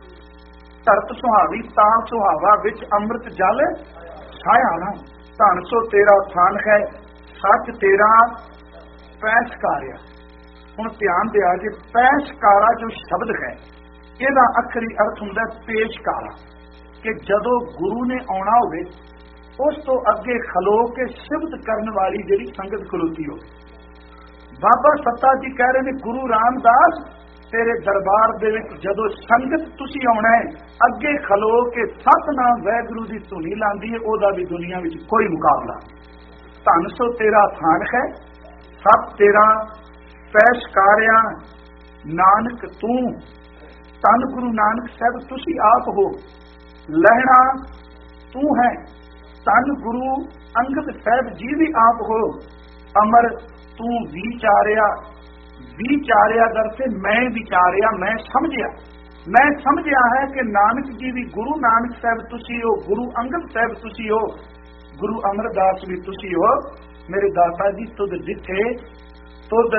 ਧਰਤ ਸੁਹਾਵੀ ਤਾਂ ਸੁਹਾਵਾ ਵਿੱਚ ਅੰਮ੍ਰਿਤ ਜਲ ਛਾਇਆ ਨਾ। ਧੰਨ ਸੋ ਤੇਰਾ ਥਾਨ ਹੈ ਸੱਚ ਤੇਰਾ ਪੈਸਕਾਰਿਆ। ਹੁਣ ਧਿਆਨ ਦਿਆ ਜੇ ਪੈਸਕਾਰਾ ਜੋ ਸ਼ਬਦ ਹੈ ਇਹਦਾ ਅੱਖਰੀ ਅਰਥ ਹੁੰਦਾ ਪੇਸ਼ਕਾਰਾ ਕਿ ਜਦੋਂ ਗੁਰੂ ਨੇ ਆਉਣਾ ਹੋਵੇ ਉਸ ਤੋਂ ਅੱਗੇ ਖਲੋ ਕੇ ਸਿਫਤ ਕਰਨ ਵਾਲੀ ਜਿਹੜੀ ਸੰਗਤ ਖਲੋਤੀ ਹੋਵੇ। ਬਾਬਾ ਸੱਤਾ ਜੀ ਕਹਿ ਰਹੇ ਨੇ ਗੁਰੂ ਰਾਮਦਾਸ ਤੇਰੇ ਦਰਬਾਰ ਦੇ ਵਿੱਚ ਜਦੋਂ ਸੰਗਤ ਤੁਸੀਂ ਆਉਣਾ ਹੈ ਅੱਗੇ ਖਲੋ ਕੇ ਸਤਨਾਮ ਵਾਹਿਗੁਰੂ ਦੀ ਧੁਨੀ ਲਾਂਦੀ ਹੈ ਉਹਦਾ ਵੀ ਦੁਨੀਆ ਵਿੱਚ ਕੋਈ ਮੁਕਾਬਲਾ। ਧੰਨ ਸੋ ਤੇਰਾ ਥਾਨ ਹੈ ਸਤ ਤੇਰਾ ਪੈਸ਼ਕਾਰਿਆ ਨਾਨਕ ਤੂੰ। ਧੰਨ ਗੁਰੂ ਨਾਨਕ ਸਾਹਿਬ ਤੁਸੀਂ ਆਪ ਹੋ ਲਹਿਣਾ ਤੂੰ ਹੈ। ਧੰਨ ਗੁਰੂ ਅੰਗਦ ਸਾਹਿਬ ਜੀ ਵੀ ਆਪ ਹੋ ਅਮਰ ਤੂੰ ਵਿਚਾਰਿਆ ਵਿਚਾਰਿਆ ਦਰ ਸੇ ਮੈਂ ਵਿਚਾਰਿਆ ਮੈਂ ਸਮਝਿਆ ਮੈਂ ਸਮਝਿਆ ਹੈ ਕਿ ਨਾਨਕ ਜੀ ਵੀ ਗੁਰੂ ਨਾਨਕ ਸਾਹਿਬ ਤੁਸੀਂ ਹੋ ਗੁਰੂ ਅੰਗਦ ਸਾਹਿਬ ਤੁਸੀਂ ਹੋ ਗੁਰੂ ਅਮਰਦਾਸ ਵੀ ਤੁਸੀਂ ਹੋ। ਮੇਰੇ ਦਾਤਾ ਜੀ ਤੁਧ ਜਿੱਥੇ ਤੁਧ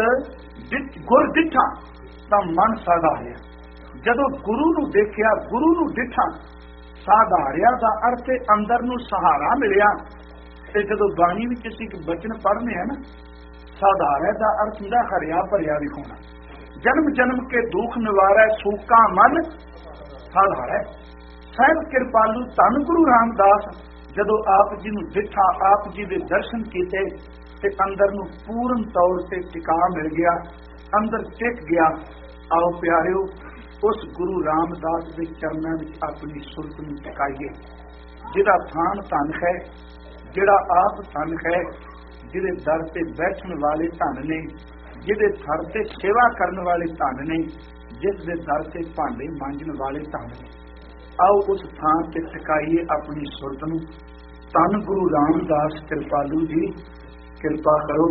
ਗੁਰ ਡਿਠਾ ਤਾਂ ਮਨ ਸਾਧਾਰਿਆ। ਜਦੋਂ ਗੁਰੂ ਨੂੰ ਦੇਖਿਆ ਗੁਰੂ ਨੂੰ ਡਿਠਾ ਸਾਧਾਰਿਆ ਦਾ ਅਰਥ ਅੰਦਰ ਨੂੰ ਸਹਾਰਾ ਮਿਲਿਆ। ਤੇ ਜਦੋਂ ਬਾਣੀ ਵਿੱਚ ਅਸੀਂ ਇੱਕ ਬਚਨ ਪੜ੍ਹਨੇ ਆ ਨਾ ਸਾਧਾਰਿਆ ਦਾ ਅਰਥ ਹੁੰਦਾ ਹਰਿਆ ਭਰਿਆ ਵੀ ਹੋਣਾ। ਜਨਮ ਜਨਮ ਕੇ ਦੁੱਖ ਨਿਵਾਰੈ ਸੂਕਾ ਮਨ ਸਾਧਾਰੈ। ਸਾਹਿਬ ਕਿਰਪਾਲੂ ਧੰਨ ਗੁਰੂ ਰਾਮਦਾਸ ਜਦੋਂ ਆਪ ਜੀ ਨੂੰ ਡਿਠਾ ਆਪ ਜੀ ਦੇ ਦਰਸ਼ਨ ਕੀਤੇ ਤੇ ਅੰਦਰ ਨੂੰ ਪੂਰਨ ਤੌਰ ਤੇ ਟਿਕਾ ਮਿਲ ਗਿਆ ਅੰਦਰ ਟਿਕ ਗਿਆ। ਆਓ ਪਿਆਰਿਓ ਉਸ ਗੁਰੂ ਰਾਮਦਾਸ ਦੇ ਚਰਨਾਂ ਵਿੱਚ ਆਪਣੀ ਸੁਰਤ ਨੂੰ ਟਿਕਾਈਏ। ਜਿਹਦਾ ਥਾਨ ਧਨ ਹੈ ਜਿਹੜਾ ਆਪ ਧਨ ਹੈ ਜਿਹਦੇ ਦਰ ਤੇ ਬੈਠਣ ਵਾਲੇ ਧਨ ਨੇ ਜਿਹਦੇ ਦਰ ਤੇ ਸੇਵਾ ਕਰਨ ਵਾਲੇ ਧਨ ਨੇ ਜਿਸ ਦੇ ਦਰ ਤੇ ਭਾਂਡੇ ਮਾਂਜਣ ਵਾਲੇ ਧਨ ਨੇ। ਆਓ ਉਸ ਥਾਂ ਤੇ ਟਿਕਾਈਏ ਆਪਣੀ ਸੁਰਤ ਨੂੰ। ਧੰਨ ਗੁਰੂ ਰਾਮਦਾਸ ਕਿਰਪਾਲੂ ਜੀ ਕਿਰਪਾ ਕਰੋ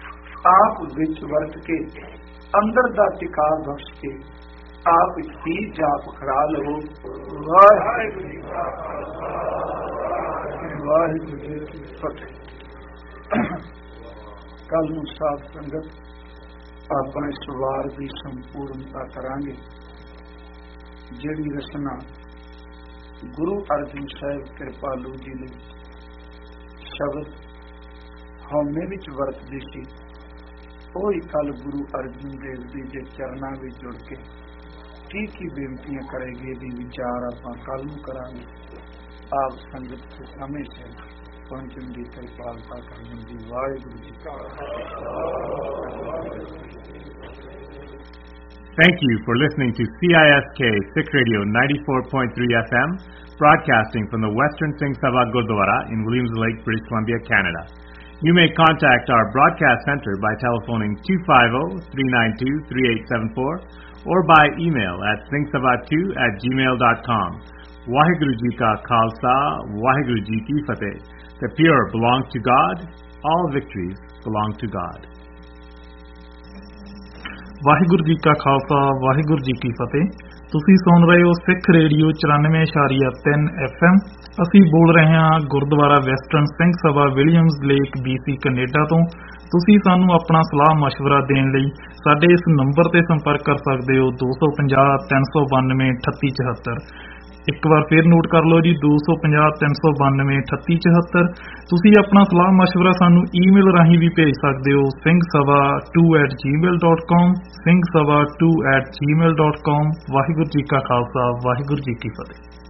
ਆਪ ਵਿੱਚ ਵਰਤ ਕੇ ਅੰਦਰ ਦਾ ਟਿਕਾ ਬਖਸ਼ ਕੇ ਆਪ ਹੀ ਜਾਪ ਕਰਾ ਲਵੋ। ਵਾਹਿਗੁਰੂ ਜੀ ਕਾ ਖਾਲਸਾ ਵਾਹਿਗੁਰੂ ਜੀ ਕੀ ਫਤਿਹ। ਕੱਲ ਨੂੰ ਸਾਧ ਸੰਗਤ ਆਪਣੇ ਸਵਾਰ ਦੀ ਸੰਪੂਰਨਤਾ ਕਰਾਂਗੇ ਜਿਹੜੀ ਰਚਨਾ ਗੁਰੂ ਅਰਜਨ ਸਾਹਿਬ ਕਿਰਪਾਲੂ ਜੀ ਨੇ ਸ਼ਬਦ ਹਉਮੈ ਵਿੱਚ ਵਰਤਦੇ ਸੀ ਉਹ ਹੀ ਕੱਲ ਗੁਰੂ ਅਰਜਨ ਦੇਵ ਜੀ ਦੇ ਚਰਨਾਂ ਵਿੱਚ ਜੁੜ ਕੇ ਕੀ ਕੀ ਬੇਨਤੀਆਂ ਕਰੇਗੇ ਦੀ ਵਿਚਾਰ ਆਪਾਂ ਕੱਲ ਨੂੰ ਕਰਾਂਗੇ। ਆਪ ਸੰਗਤ ਦੇ ਸਮੇਂ ਸੇ ਪਹੁੰਚਣ ਦੀ ਕਿਰਪਾਲਤਾ ਕਰਨ ਦੀ ਵਾਹਿਗੁਰੂ ਜੀ ਕਾ Thank you for listening to C I S K Sikh Radio ninety-four point three F M, broadcasting from the Western Singh Sabha Gurdwara in Williams Lake, British Columbia, Canada. You may contact our broadcast center by telephoning two five zero, three nine two, three eight seven four or by email at singh sabha two at gmail dot com. Waheguru Ji Ka Khalsa, Waheguru Ji Ki Fateh. The pure belongs to God. all victories belong to God. Waheguru ji ਕਾ ਖਾਲਸਾ, ਵਾਹਿਗੁਰੂ ਜੀ ਕੀ ਫਤਿਹ। ਤੁਸੀਂ ਸੁਣ ਰਹੇ ਹੋ ਸਿੱਖ radio ਚੁਰਾਨਵੇਂ ਇਸ਼ਾਰੀਆ ਤਿੰਨ F M. ਅਸੀਂ ਬੋਲ ਰਹੇ ਹਾਂ Gurdwara western Singh Sabha Williams lake B C Canada ਤੋਂ। ਤੁਸੀਂ ਸਾਨੂੰ ਆਪਣਾ ਸਲਾਹ ਮਸ਼ਵਰਾ ਦੇਣ ਲਈ ਸਾਡੇ ਇਸ ਨੰਬਰ ਤੇ ਸੰਪਰਕ ਕਰ ਸਕਦੇ ਹੋ ਦੋ ਸੌ ਪੰਜਾਹ ਤਿੰਨ ਸੌ ਬਾਨਵੇਂ ਅਠੱਤੀ ਚੁਹੱਤਰ। ਇੱਕ ਵਾਰ ਫਿਰ ਨੋਟ ਕਰ ਲਓ ਜੀ, ਦੋ ਸੌ ਪੰਜਾਹ ਤਿੰਨ ਸੌ ਬਾਨਵੇਂ ਅਠੱਤੀ ਚੁਹੱਤਰ। ਤੁਸੀਂ ਆਪਣਾ ਸਲਾਹ ਮਸ਼ਵਰਾ ਸਾਨੂੰ ਈਮੇਲ ਰਾਹੀਂ ਵੀ ਭੇਜ ਸਕਦੇ ਹੋ, Singh Sabha to at Gmail dot com, Singh Sabha to at Gmail dot com. Waheguru ji ਕਾ ਖਾਲਸਾ, ਵਾਹਿਗੁਰੂ ਜੀ ਕੀ ਫਤਿਹ।